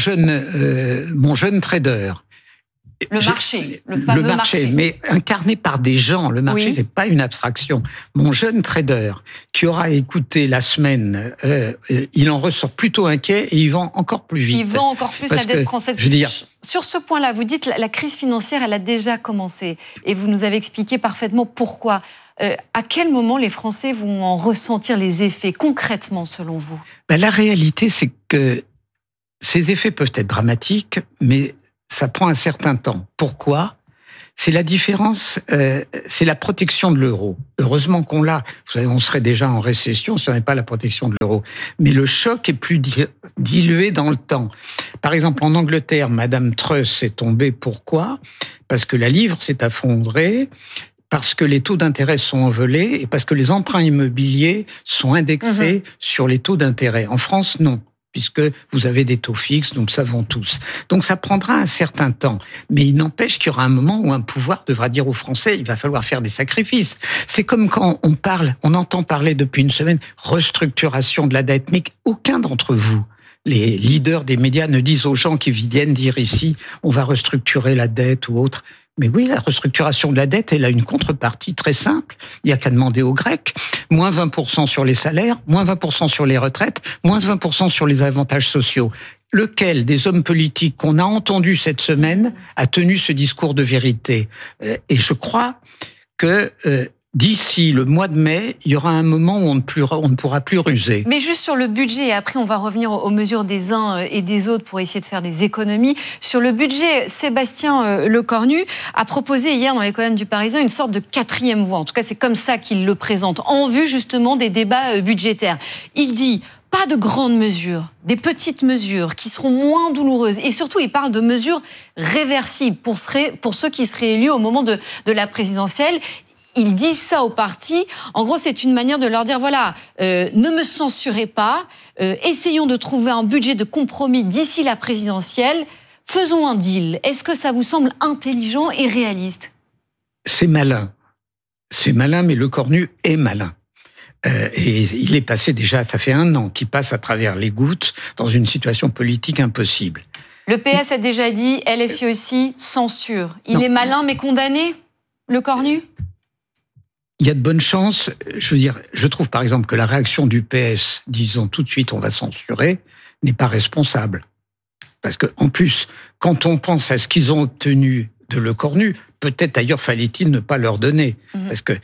jeune trader. Le marché, le fameux marché. Mais incarné par des gens. Le marché, c'est pas une abstraction. Mon jeune trader, qui aura écouté la semaine, il en ressort plutôt inquiet et il vend encore plus vite. Il vend encore plus la dette française. Je veux dire, sur ce point-là, vous dites la crise financière, elle a déjà commencé. Et vous nous avez expliqué parfaitement pourquoi. À quel moment les Français vont en ressentir les effets concrètement, selon vous ? La réalité, c'est que ces effets peuvent être dramatiques, mais ça prend un certain temps. Pourquoi ? C'est la différence, c'est la protection de l'euro. Heureusement qu'on l'a. Vous savez, on serait déjà en récession si on n'avait pas la protection de l'euro. Mais le choc est plus dilué dans le temps. Par exemple, en Angleterre, Madame Truss est tombée. Pourquoi ? Parce que la livre s'est effondrée, parce que les taux d'intérêt sont envolés et parce que les emprunts immobiliers sont indexés sur les taux d'intérêt. En France, non, puisque vous avez des taux fixes, nous le savons tous. Donc ça prendra un certain temps. Mais il n'empêche qu'il y aura un moment où un pouvoir devra dire aux Français, il va falloir faire des sacrifices. C'est comme quand on entend parler depuis une semaine, restructuration de la dette, mais aucun d'entre vous, les leaders des médias, ne disent aux gens qui viennent dire ici, on va restructurer la dette ou autre. Mais oui, la restructuration de la dette, elle a une contrepartie très simple. Il n'y a qu'à demander aux Grecs. Moins 20% sur les salaires, moins 20% sur les retraites, moins 20% sur les avantages sociaux. Lequel des hommes politiques qu'on a entendus cette semaine a tenu ce discours de vérité ? Et je crois que d'ici le mois de mai, il y aura un moment où on ne pourra plus ruser. Mais juste sur le budget, et après on va revenir aux mesures des uns et des autres pour essayer de faire des économies. Sur le budget, Sébastien Lecornu a proposé hier dans les colonnes du Parisien une sorte de quatrième voie. En tout cas, c'est comme ça qu'il le présente, en vue justement des débats budgétaires. Il dit pas de grandes mesures, des petites mesures qui seront moins douloureuses. Et surtout, il parle de mesures réversibles pour ceux qui seraient élus au moment de la présidentielle. Ils disent ça aux partis. En gros, c'est une manière de leur dire, voilà, ne me censurez pas, essayons de trouver un budget de compromis d'ici la présidentielle, faisons un deal. Est-ce que ça vous semble intelligent et réaliste ? C'est malin. C'est malin, mais Lecornu est malin. Et il est passé déjà, ça fait 1 an qu'il passe à travers les gouttes dans une situation politique impossible. Le PS a déjà dit, LFI aussi, censure. Il est malin mais condamné, Lecornu ? Il y a de bonnes chances. Je veux dire, je trouve par exemple que la réaction du PS, disons tout de suite on va censurer, n'est pas responsable. Parce que en plus, quand on pense à ce qu'ils ont obtenu de Lecornu, peut-être d'ailleurs fallait-il ne pas leur donner. Parce que,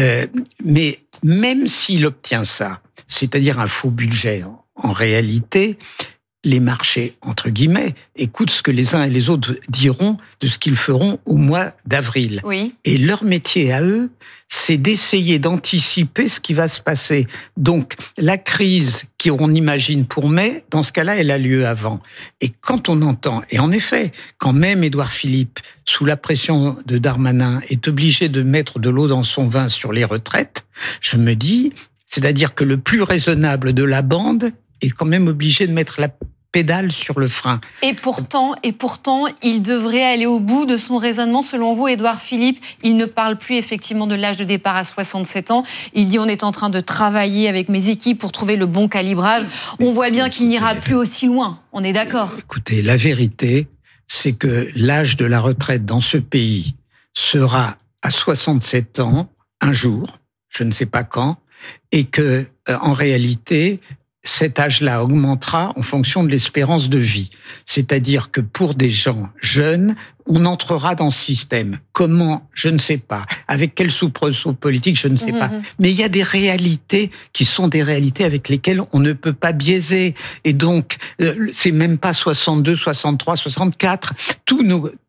mais même s'il obtient ça, c'est-à-dire un faux budget, en réalité, les marchés, entre guillemets, écoutent ce que les uns et les autres diront de ce qu'ils feront au mois d'avril. Oui. Et leur métier à eux, c'est d'essayer d'anticiper ce qui va se passer. Donc, la crise qu'on imagine pour mai, dans ce cas-là, elle a lieu avant. Et quand on entend, et en effet, quand même Édouard Philippe, sous la pression de Darmanin, est obligé de mettre de l'eau dans son vin sur les retraites, je me dis, c'est-à-dire que le plus raisonnable de la bande est quand même obligé de mettre la pédale sur le frein. Et pourtant, il devrait aller au bout de son raisonnement. Selon vous, Édouard Philippe, il ne parle plus effectivement de l'âge de départ à 67 ans. Il dit, on est en train de travailler avec mes équipes pour trouver le bon calibrage. On voit bien qu'il n'ira plus aussi loin. On est d'accord. Écoutez, la vérité, c'est que l'âge de la retraite dans ce pays sera à 67 ans un jour, je ne sais pas quand, et que en réalité, cet âge-là augmentera en fonction de l'espérance de vie. C'est-à-dire que pour des gens jeunes, on entrera dans ce système. Comment? Je ne sais pas. Avec quel soubresaut politique? Je ne sais pas. Mais il y a des réalités qui sont des réalités avec lesquelles on ne peut pas biaiser. Et donc, c'est même pas 62, 63, 64. Tous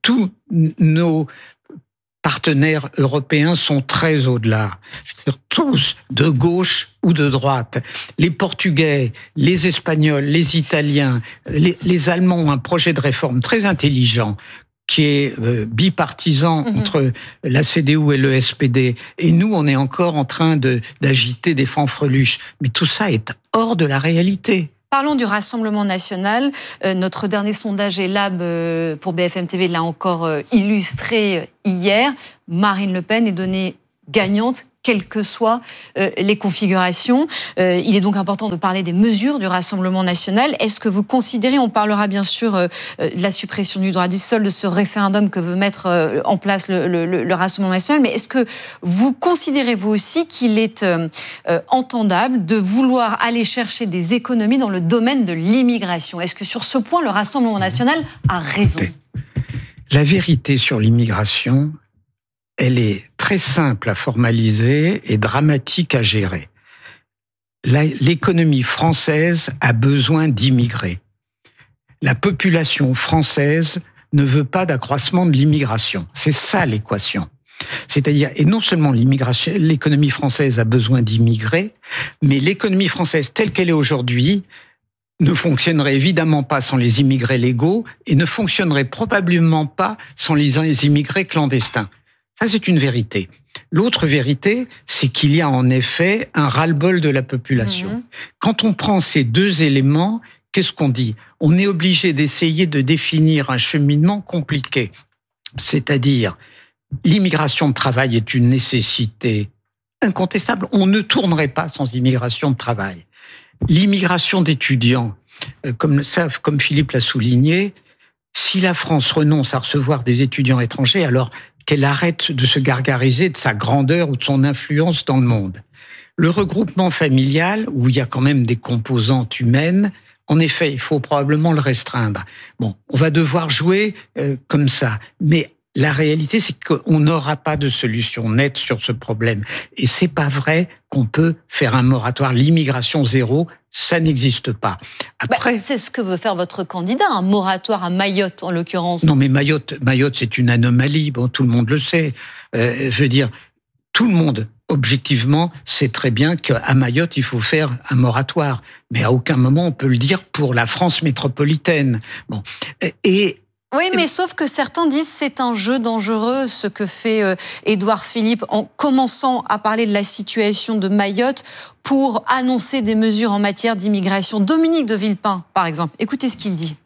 nos partenaires européens sont très au-delà. C'est-à-dire tous, de gauche ou de droite. Les Portugais, les Espagnols, les Italiens, les Allemands ont un projet de réforme très intelligent qui est bipartisan entre la CDU et le SPD. Et nous, on est encore en train d'agiter des fanfreluches. Mais tout ça est hors de la réalité. Parlons du Rassemblement national. Notre dernier sondage Elab pour BFM TV l'a encore illustré hier. Marine Le Pen est donnée gagnante, quelles que soient les configurations. Il est donc important de parler des mesures du Rassemblement national. Est-ce que vous considérez, on parlera bien sûr de la suppression du droit du sol, de ce référendum que veut mettre en place le Rassemblement national, mais est-ce que vous considérez vous aussi qu'il est entendable de vouloir aller chercher des économies dans le domaine de l'immigration? Est-ce que sur ce point, le Rassemblement national a raison? La vérité sur l'immigration, elle est très simple à formaliser et dramatique à gérer. L'économie française a besoin d'immigrés. La population française ne veut pas d'accroissement de l'immigration. C'est ça l'équation. C'est-à-dire, et non seulement l'économie française a besoin d'immigrés, mais l'économie française telle qu'elle est aujourd'hui ne fonctionnerait évidemment pas sans les immigrés légaux et ne fonctionnerait probablement pas sans les immigrés clandestins. Ça, c'est une vérité. L'autre vérité, c'est qu'il y a en effet un ras-le-bol de la population. Quand on prend ces deux éléments, qu'est-ce qu'on dit? On est obligé d'essayer de définir un cheminement compliqué. C'est-à-dire, l'immigration de travail est une nécessité incontestable. On ne tournerait pas sans immigration de travail. L'immigration d'étudiants, comme Philippe l'a souligné, si la France renonce à recevoir des étudiants étrangers, alors qu'elle arrête de se gargariser de sa grandeur ou de son influence dans le monde. Le regroupement familial, où il y a quand même des composantes humaines, en effet, il faut probablement le restreindre. Bon, on va devoir jouer comme ça. Mais la réalité, c'est qu'on n'aura pas de solution nette sur ce problème. Et c'est pas vrai qu'on peut faire un moratoire. L'immigration zéro, ça n'existe pas. Après, c'est ce que veut faire votre candidat, un moratoire à Mayotte, en l'occurrence. Non, mais Mayotte, c'est une anomalie. Bon, tout le monde le sait. Je veux dire, tout le monde, objectivement, sait très bien qu'à Mayotte, il faut faire un moratoire. Mais à aucun moment, on peut le dire pour la France métropolitaine. Bon. Oui, mais sauf que certains disent que c'est un jeu dangereux, ce que fait Édouard Philippe en commençant à parler de la situation de Mayotte pour annoncer des mesures en matière d'immigration. Dominique de Villepin, par exemple, écoutez ce qu'il dit.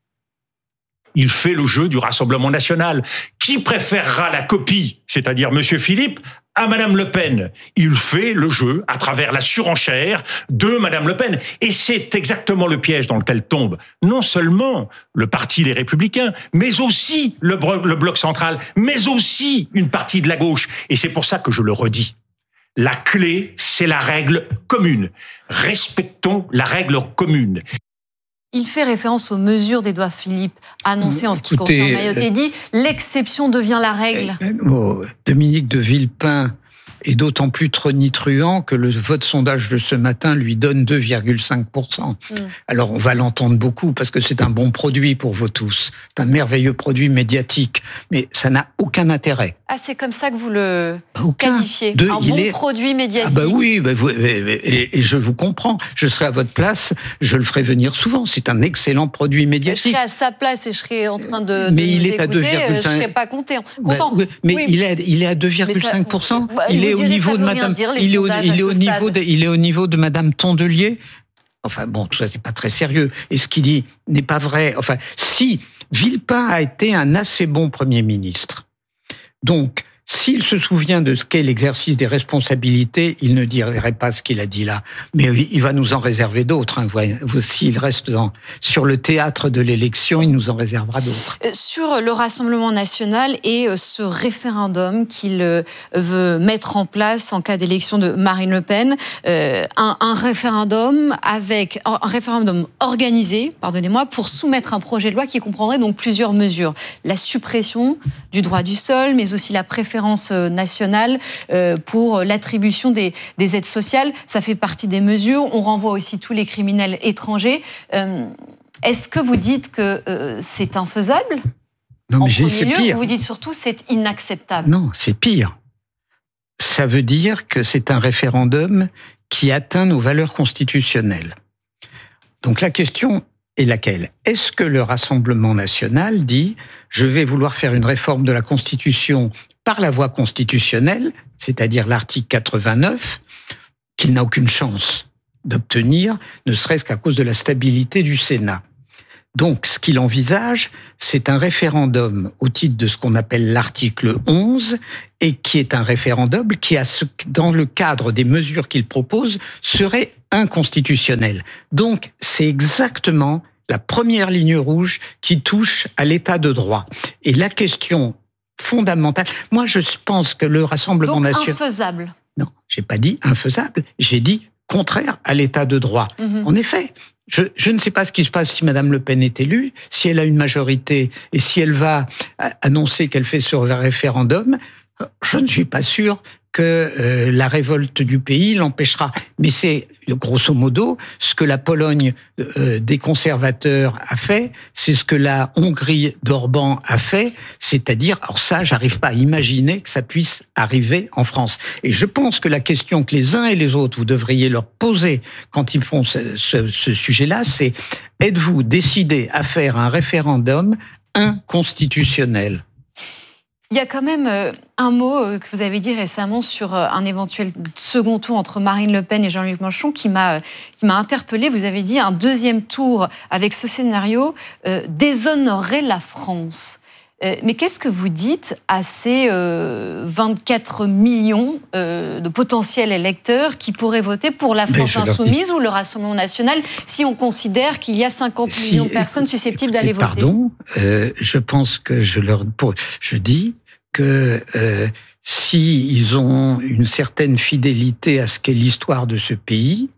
Il fait le jeu du Rassemblement national. Qui préférera la copie, c'est-à-dire M. Philippe, à Mme Le Pen? Il fait le jeu à travers la surenchère de Mme Le Pen. Et c'est exactement le piège dans lequel tombe non seulement le parti Les Républicains, mais aussi le bloc central, mais aussi une partie de la gauche. Et c'est pour ça que je le redis. La clé, c'est la règle commune. Respectons la règle commune. Il fait référence aux mesures d'Édouard Philippe annoncées en ce qui concerne Mayotte. Il dit « l'exception devient la règle ». Dominique de Villepin est d'autant plus tonitruant que votre sondage de ce matin lui donne 2,5%. Alors on va l'entendre beaucoup parce que c'est un bon produit pour vous tous. C'est un merveilleux produit médiatique, mais ça n'a aucun intérêt. Ah, c'est comme ça que vous le qualifiez, un bon produit médiatique. Ah bah oui, et je vous comprends. Je serais à votre place, je le ferai venir souvent. C'est un excellent produit médiatique. Je serais à sa place et je serais en train de mais il nous est écouter, à 2,5. je serais pas content. Mais oui. Il est à 2,5%. Il est au niveau de Madame. Il est au niveau de Madame Tondelier. Enfin bon, tout ça c'est pas très sérieux. Et ce qu'il dit n'est pas vrai. Enfin, si Villepin a été un assez bon Premier ministre. Donc, S'il se souvient de ce qu'est l'exercice des responsabilités, il ne dirait pas ce qu'il a dit là. Mais il va nous en réserver d'autres. S'il reste sur le théâtre de l'élection, il nous en réservera d'autres. Sur le Rassemblement national et ce référendum qu'il veut mettre en place en cas d'élection de Marine Le Pen, un référendum organisé, pour soumettre un projet de loi qui comprendrait donc plusieurs mesures. La suppression du droit du sol, mais aussi la préférence nationale pour l'attribution des aides sociales. Ça fait partie des mesures. On renvoie aussi tous les criminels étrangers. Est-ce que vous dites que c'est infaisable ? Non, mais c'est pire. Vous dites surtout c'est inacceptable. Non, c'est pire. Ça veut dire que c'est un référendum qui atteint nos valeurs constitutionnelles. Donc la question est laquelle ? Est-ce que le Rassemblement national dit « je vais vouloir faire une réforme de la Constitution par la voie constitutionnelle », c'est-à-dire l'article 89, qu'il n'a aucune chance d'obtenir, ne serait-ce qu'à cause de la stabilité du Sénat. Donc, ce qu'il envisage, c'est un référendum au titre de ce qu'on appelle l'article 11, et qui est un référendum qui, dans le cadre des mesures qu'il propose, serait inconstitutionnel. Donc, c'est exactement la première ligne rouge qui touche à l'état de droit. Et la question fondamentale, moi je pense que le Rassemblement national... Donc infaisable. Non, j'ai pas dit infaisable, j'ai dit contraire à l'état de droit. En effet, je ne sais pas ce qui se passe si Madame Le Pen est élue, si elle a une majorité et si elle va annoncer qu'elle fait ce référendum, je ne suis pas sûr que la révolte du pays l'empêchera. Mais c'est, grosso modo, ce que la Pologne des conservateurs a fait, c'est ce que la Hongrie d'Orban a fait, c'est-à-dire, alors ça, j'arrive pas à imaginer que ça puisse arriver en France. Et je pense que la question que les uns et les autres, vous devriez leur poser quand ils font ce sujet-là, c'est « êtes-vous décidés à faire un référendum inconstitutionnel ?» Il y a quand même un mot que vous avez dit récemment sur un éventuel second tour entre Marine Le Pen et Jean-Luc Mélenchon qui m'a interpellée. Vous avez dit un deuxième tour avec ce scénario déshonorerait la France. Mais qu'est-ce que vous dites à ces 24 millions de potentiels électeurs qui pourraient voter pour la France insoumise ou le Rassemblement national si on considère qu'il y a 50 millions de personnes susceptibles d'aller voter ? Pardon, je pense que je dis que s'ils ont une certaine fidélité à ce qu'est l'histoire de ce pays,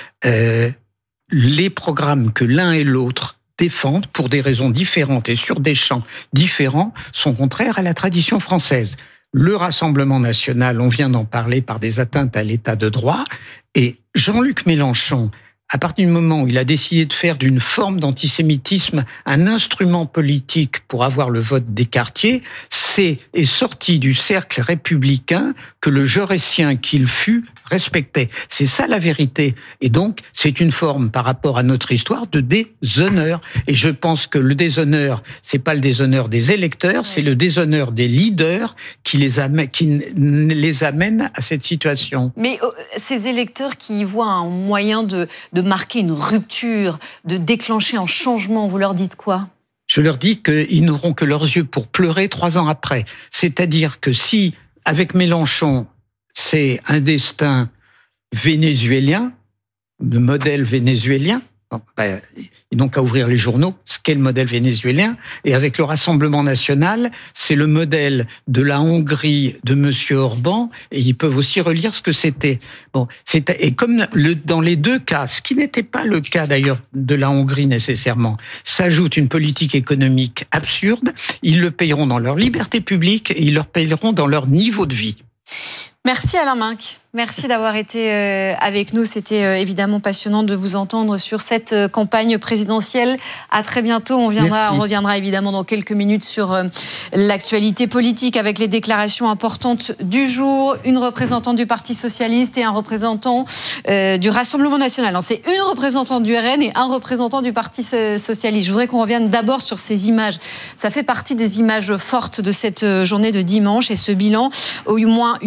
les programmes que l'un et l'autre défendent pour des raisons différentes et sur des champs différents sont contraires à la tradition française. Le Rassemblement national, on vient d'en parler, par des atteintes à l'état de droit, et Jean-Luc Mélenchon, à partir du moment où il a décidé de faire d'une forme d'antisémitisme un instrument politique pour avoir le vote des quartiers, est sorti du cercle républicain que le Jaurétien qu'il fut respectait. C'est ça la vérité. Et donc, c'est une forme par rapport à notre histoire de déshonneur. Et je pense que le déshonneur, c'est pas le déshonneur des électeurs, c'est le déshonneur des leaders qui les amène à cette situation. Mais ces électeurs qui y voient un moyen de marquer une rupture, de déclencher un changement, vous leur dites quoi ? Je leur dis qu'ils n'auront que leurs yeux pour pleurer 3 ans après. C'est-à-dire que si, avec Mélenchon, c'est un destin vénézuélien, de modèle vénézuélien, ils n'ont qu'à ouvrir les journaux, ce qu'est le modèle vénézuélien, et avec le Rassemblement national, c'est le modèle de la Hongrie de M. Orban, et ils peuvent aussi relire ce que c'était. Et comme dans les deux cas, ce qui n'était pas le cas d'ailleurs de la Hongrie nécessairement, s'ajoute une politique économique absurde, ils le payeront dans leur liberté publique et ils le payeront dans leur niveau de vie. Merci Alain Minc. Merci d'avoir été avec nous. C'était évidemment passionnant de vous entendre sur cette campagne présidentielle. À très bientôt. On reviendra évidemment dans quelques minutes sur l'actualité politique avec les déclarations importantes du jour. Une représentante du Parti socialiste et un représentant du Rassemblement national. Non, c'est une représentante du RN et un représentant du Parti socialiste. Je voudrais qu'on revienne d'abord sur ces images. Ça fait partie des images fortes de cette journée de dimanche et ce bilan, au moins 8 personnes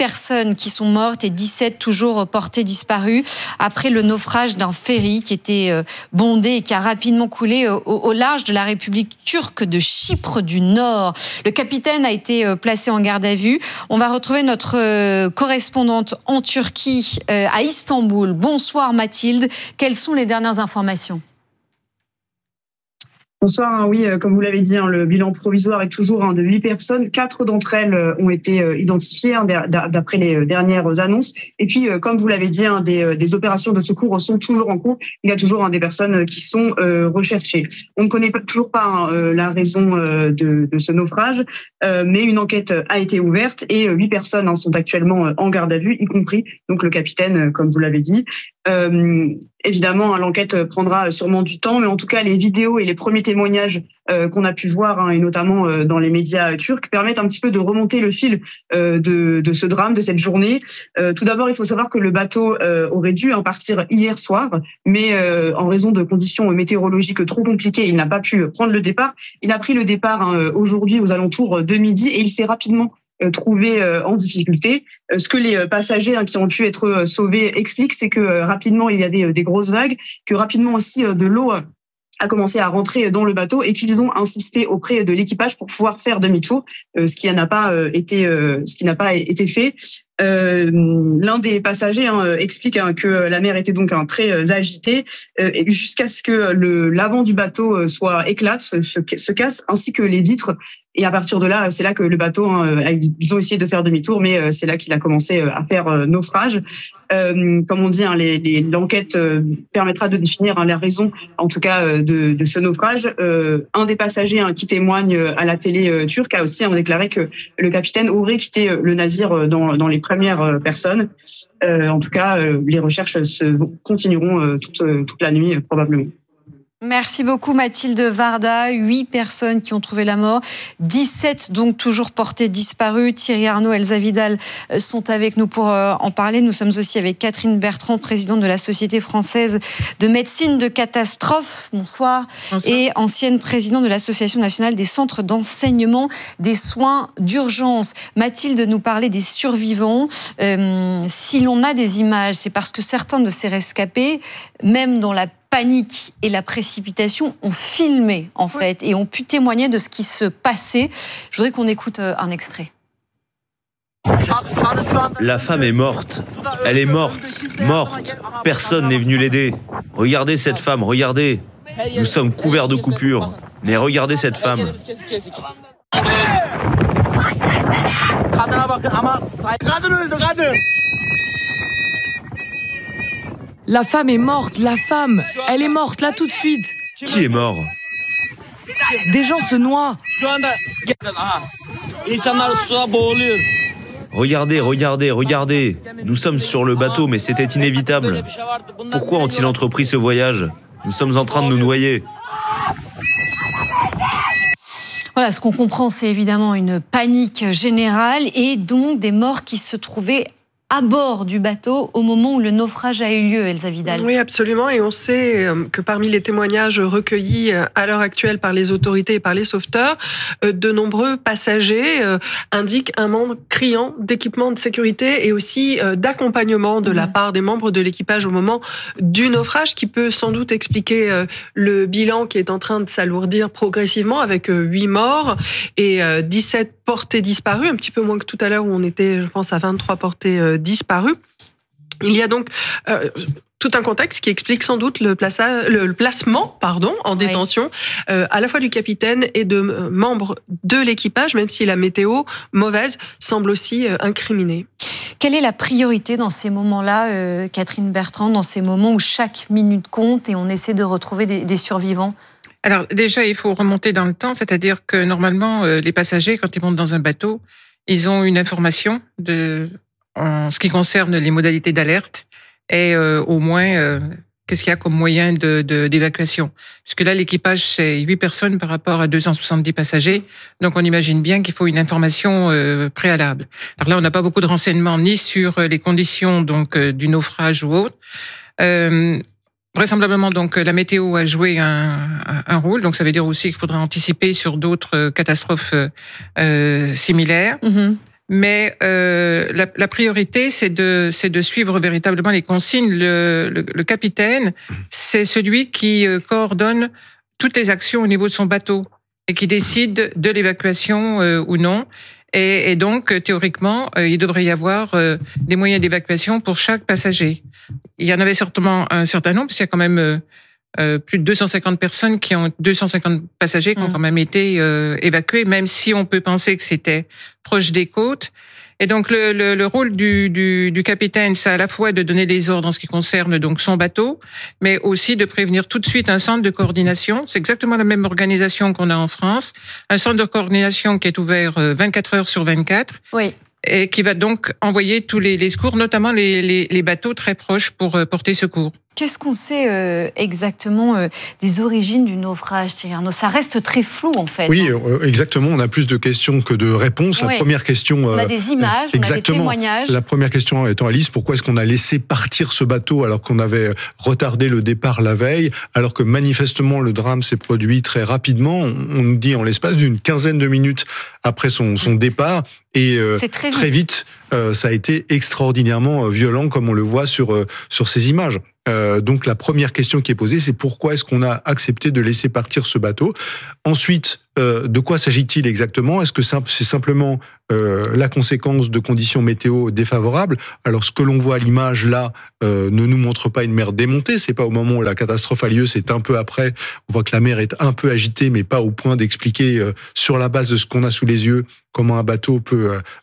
personnes qui sont mortes et 17 toujours portées disparues après le naufrage d'un ferry qui était bondé et qui a rapidement coulé au large de la République turque de Chypre du Nord. Le capitaine a été placé en garde à vue. On va retrouver notre correspondante en Turquie, à Istanbul. Bonsoir Mathilde. Quelles sont les dernières informations ? Bonsoir, oui, comme vous l'avez dit, le bilan provisoire est toujours de 8 personnes. 4 d'entre elles ont été identifiées d'après les dernières annonces. Et puis, comme vous l'avez dit, des opérations de secours sont toujours en cours. Il y a toujours des personnes qui sont recherchées. On ne connaît toujours pas la raison de ce naufrage, mais une enquête a été ouverte et 8 personnes sont actuellement en garde à vue, y compris donc le capitaine, comme vous l'avez dit. Évidemment, l'enquête prendra sûrement du temps, mais en tout cas, les vidéos et les premiers témoignages qu'on a pu voir, et notamment dans les médias turcs, permettent un petit peu de remonter le fil de ce drame, de cette journée. Tout d'abord, il faut savoir que le bateau aurait dû partir hier soir, mais en raison de conditions météorologiques trop compliquées, il n'a pas pu prendre le départ. Il a pris le départ aujourd'hui aux alentours de midi et il s'est rapidement trouvé en difficulté. Ce que les passagers qui ont pu être sauvés expliquent, c'est que rapidement il y avait des grosses vagues, que rapidement aussi de l'eau a commencé à rentrer dans le bateau et qu'ils ont insisté auprès de l'équipage pour pouvoir faire demi-tour, ce qui n'a pas été fait. L'un des passagers explique que la mer était donc très agitée jusqu'à ce que l'avant du bateau se casse, ainsi que les vitres. Et à partir de là, c'est là que le bateau, ils ont essayé de faire demi-tour, mais c'est là qu'il a commencé à faire naufrage. Comme on dit, l'enquête permettra de définir la raison, en tout cas, de ce naufrage. Un des passagers qui témoigne à la télé turque a aussi déclaré que le capitaine aurait quitté le navire dans les premières personnes. En tout cas, les recherches continueront toute la nuit, probablement. Merci beaucoup Mathilde Varda. 8 personnes qui ont trouvé la mort, 17 donc toujours portées disparues. Thierry Arnaud, Elsa Vidal sont avec nous pour en parler. Nous sommes aussi avec Catherine Bertrand, présidente de la Société française de médecine de catastrophe. Bonsoir. Bonsoir. Et ancienne présidente de l'Association nationale des centres d'enseignement des soins d'urgence. Mathilde nous parlait des survivants. Si l'on a des images, c'est parce que certains de ces rescapés, même dans la panique et la précipitation, ont filmé en fait et ont pu témoigner de ce qui se passait. Je voudrais qu'on écoute un extrait. La femme est morte. Elle est morte. Personne n'est venu l'aider. Regardez cette femme, regardez. Nous sommes couverts de coupures. Mais regardez cette femme. La femme est morte, elle est morte là tout de suite. Qui est mort? Des gens se noient. Regardez. Nous sommes sur le bateau, mais c'était inévitable. Pourquoi ont-ils entrepris ce voyage? Nous sommes en train de nous noyer. Voilà, ce qu'on comprend, c'est évidemment une panique générale et donc des morts qui se trouvaient à bord du bateau au moment où le naufrage a eu lieu, Elsa Vidal. Oui, absolument. Et on sait que parmi les témoignages recueillis à l'heure actuelle par les autorités et par les sauveteurs, de nombreux passagers indiquent un manque criant d'équipement de sécurité et aussi d'accompagnement de la part des membres de l'équipage au moment du naufrage, qui peut sans doute expliquer le bilan qui est en train de s'alourdir progressivement avec 8 morts et 17 portés disparus, un petit peu moins que tout à l'heure où on était, je pense, à 23 portés disparus. Il y a donc tout un contexte qui explique sans doute le placement en détention à la fois du capitaine et de membres de l'équipage, même si la météo mauvaise semble aussi incriminée. Quelle est la priorité dans ces moments-là, Catherine Bertrand, dans ces moments où chaque minute compte et on essaie de retrouver des survivants ? Alors déjà, il faut remonter dans le temps, c'est-à-dire que normalement, les passagers, quand ils montent dans un bateau, ils ont une information en ce qui concerne les modalités d'alerte et au moins qu'est-ce qu'il y a comme moyen d'évacuation. Puisque là, l'équipage, c'est 8 personnes par rapport à 270 passagers, donc on imagine bien qu'il faut une information préalable. Alors là, on n'a pas beaucoup de renseignements ni sur les conditions donc du naufrage ou autre. Vraisemblablement, donc, la météo a joué un rôle. Donc, ça veut dire aussi qu'il faudra anticiper sur d'autres catastrophes similaires. Mais la priorité, c'est de suivre véritablement les consignes. Le capitaine, c'est celui qui coordonne toutes les actions au niveau de son bateau et qui décide de l'évacuation ou non. Et donc, théoriquement, il devrait y avoir des moyens d'évacuation pour chaque passager. Il y en avait certainement un certain nombre, parce qu'il y a quand même plus de 250 passagers qui ont quand même été évacués, même si on peut penser que c'était proche des côtes. Et donc le rôle du capitaine, c'est à la fois de donner des ordres en ce qui concerne donc son bateau, mais aussi de prévenir tout de suite un centre de coordination. C'est exactement la même organisation qu'on a en France, un centre de coordination qui est ouvert 24 heures sur 24. Oui. Et qui va donc envoyer tous les secours, notamment les bateaux très proches pour porter secours. Qu'est-ce qu'on sait exactement des origines du naufrage, Thierry Arnaud? Ça reste très flou, en fait. Oui, exactement. On a plus de questions que de réponses. Ouais. La première question... On a des images, on a des témoignages. La première question étant, Alice, pourquoi est-ce qu'on a laissé partir ce bateau alors qu'on avait retardé le départ la veille, alors que manifestement le drame s'est produit très rapidement? On nous dit en l'espace d'une quinzaine de minutes après son départ. Et très vite, ça a été extraordinairement violent, comme on le voit sur ces images. Donc la première question qui est posée, c'est pourquoi est-ce qu'on a accepté de laisser partir ce bateau? Ensuite, de quoi s'agit-il exactement? Est-ce que c'est simplement la conséquence de conditions météo défavorables? Alors ce que l'on voit à l'image là ne nous montre pas une mer démontée, c'est pas au moment où la catastrophe a lieu, c'est un peu après. On voit que la mer est un peu agitée, mais pas au point d'expliquer sur la base de ce qu'on a sous les yeux comment un bateau peut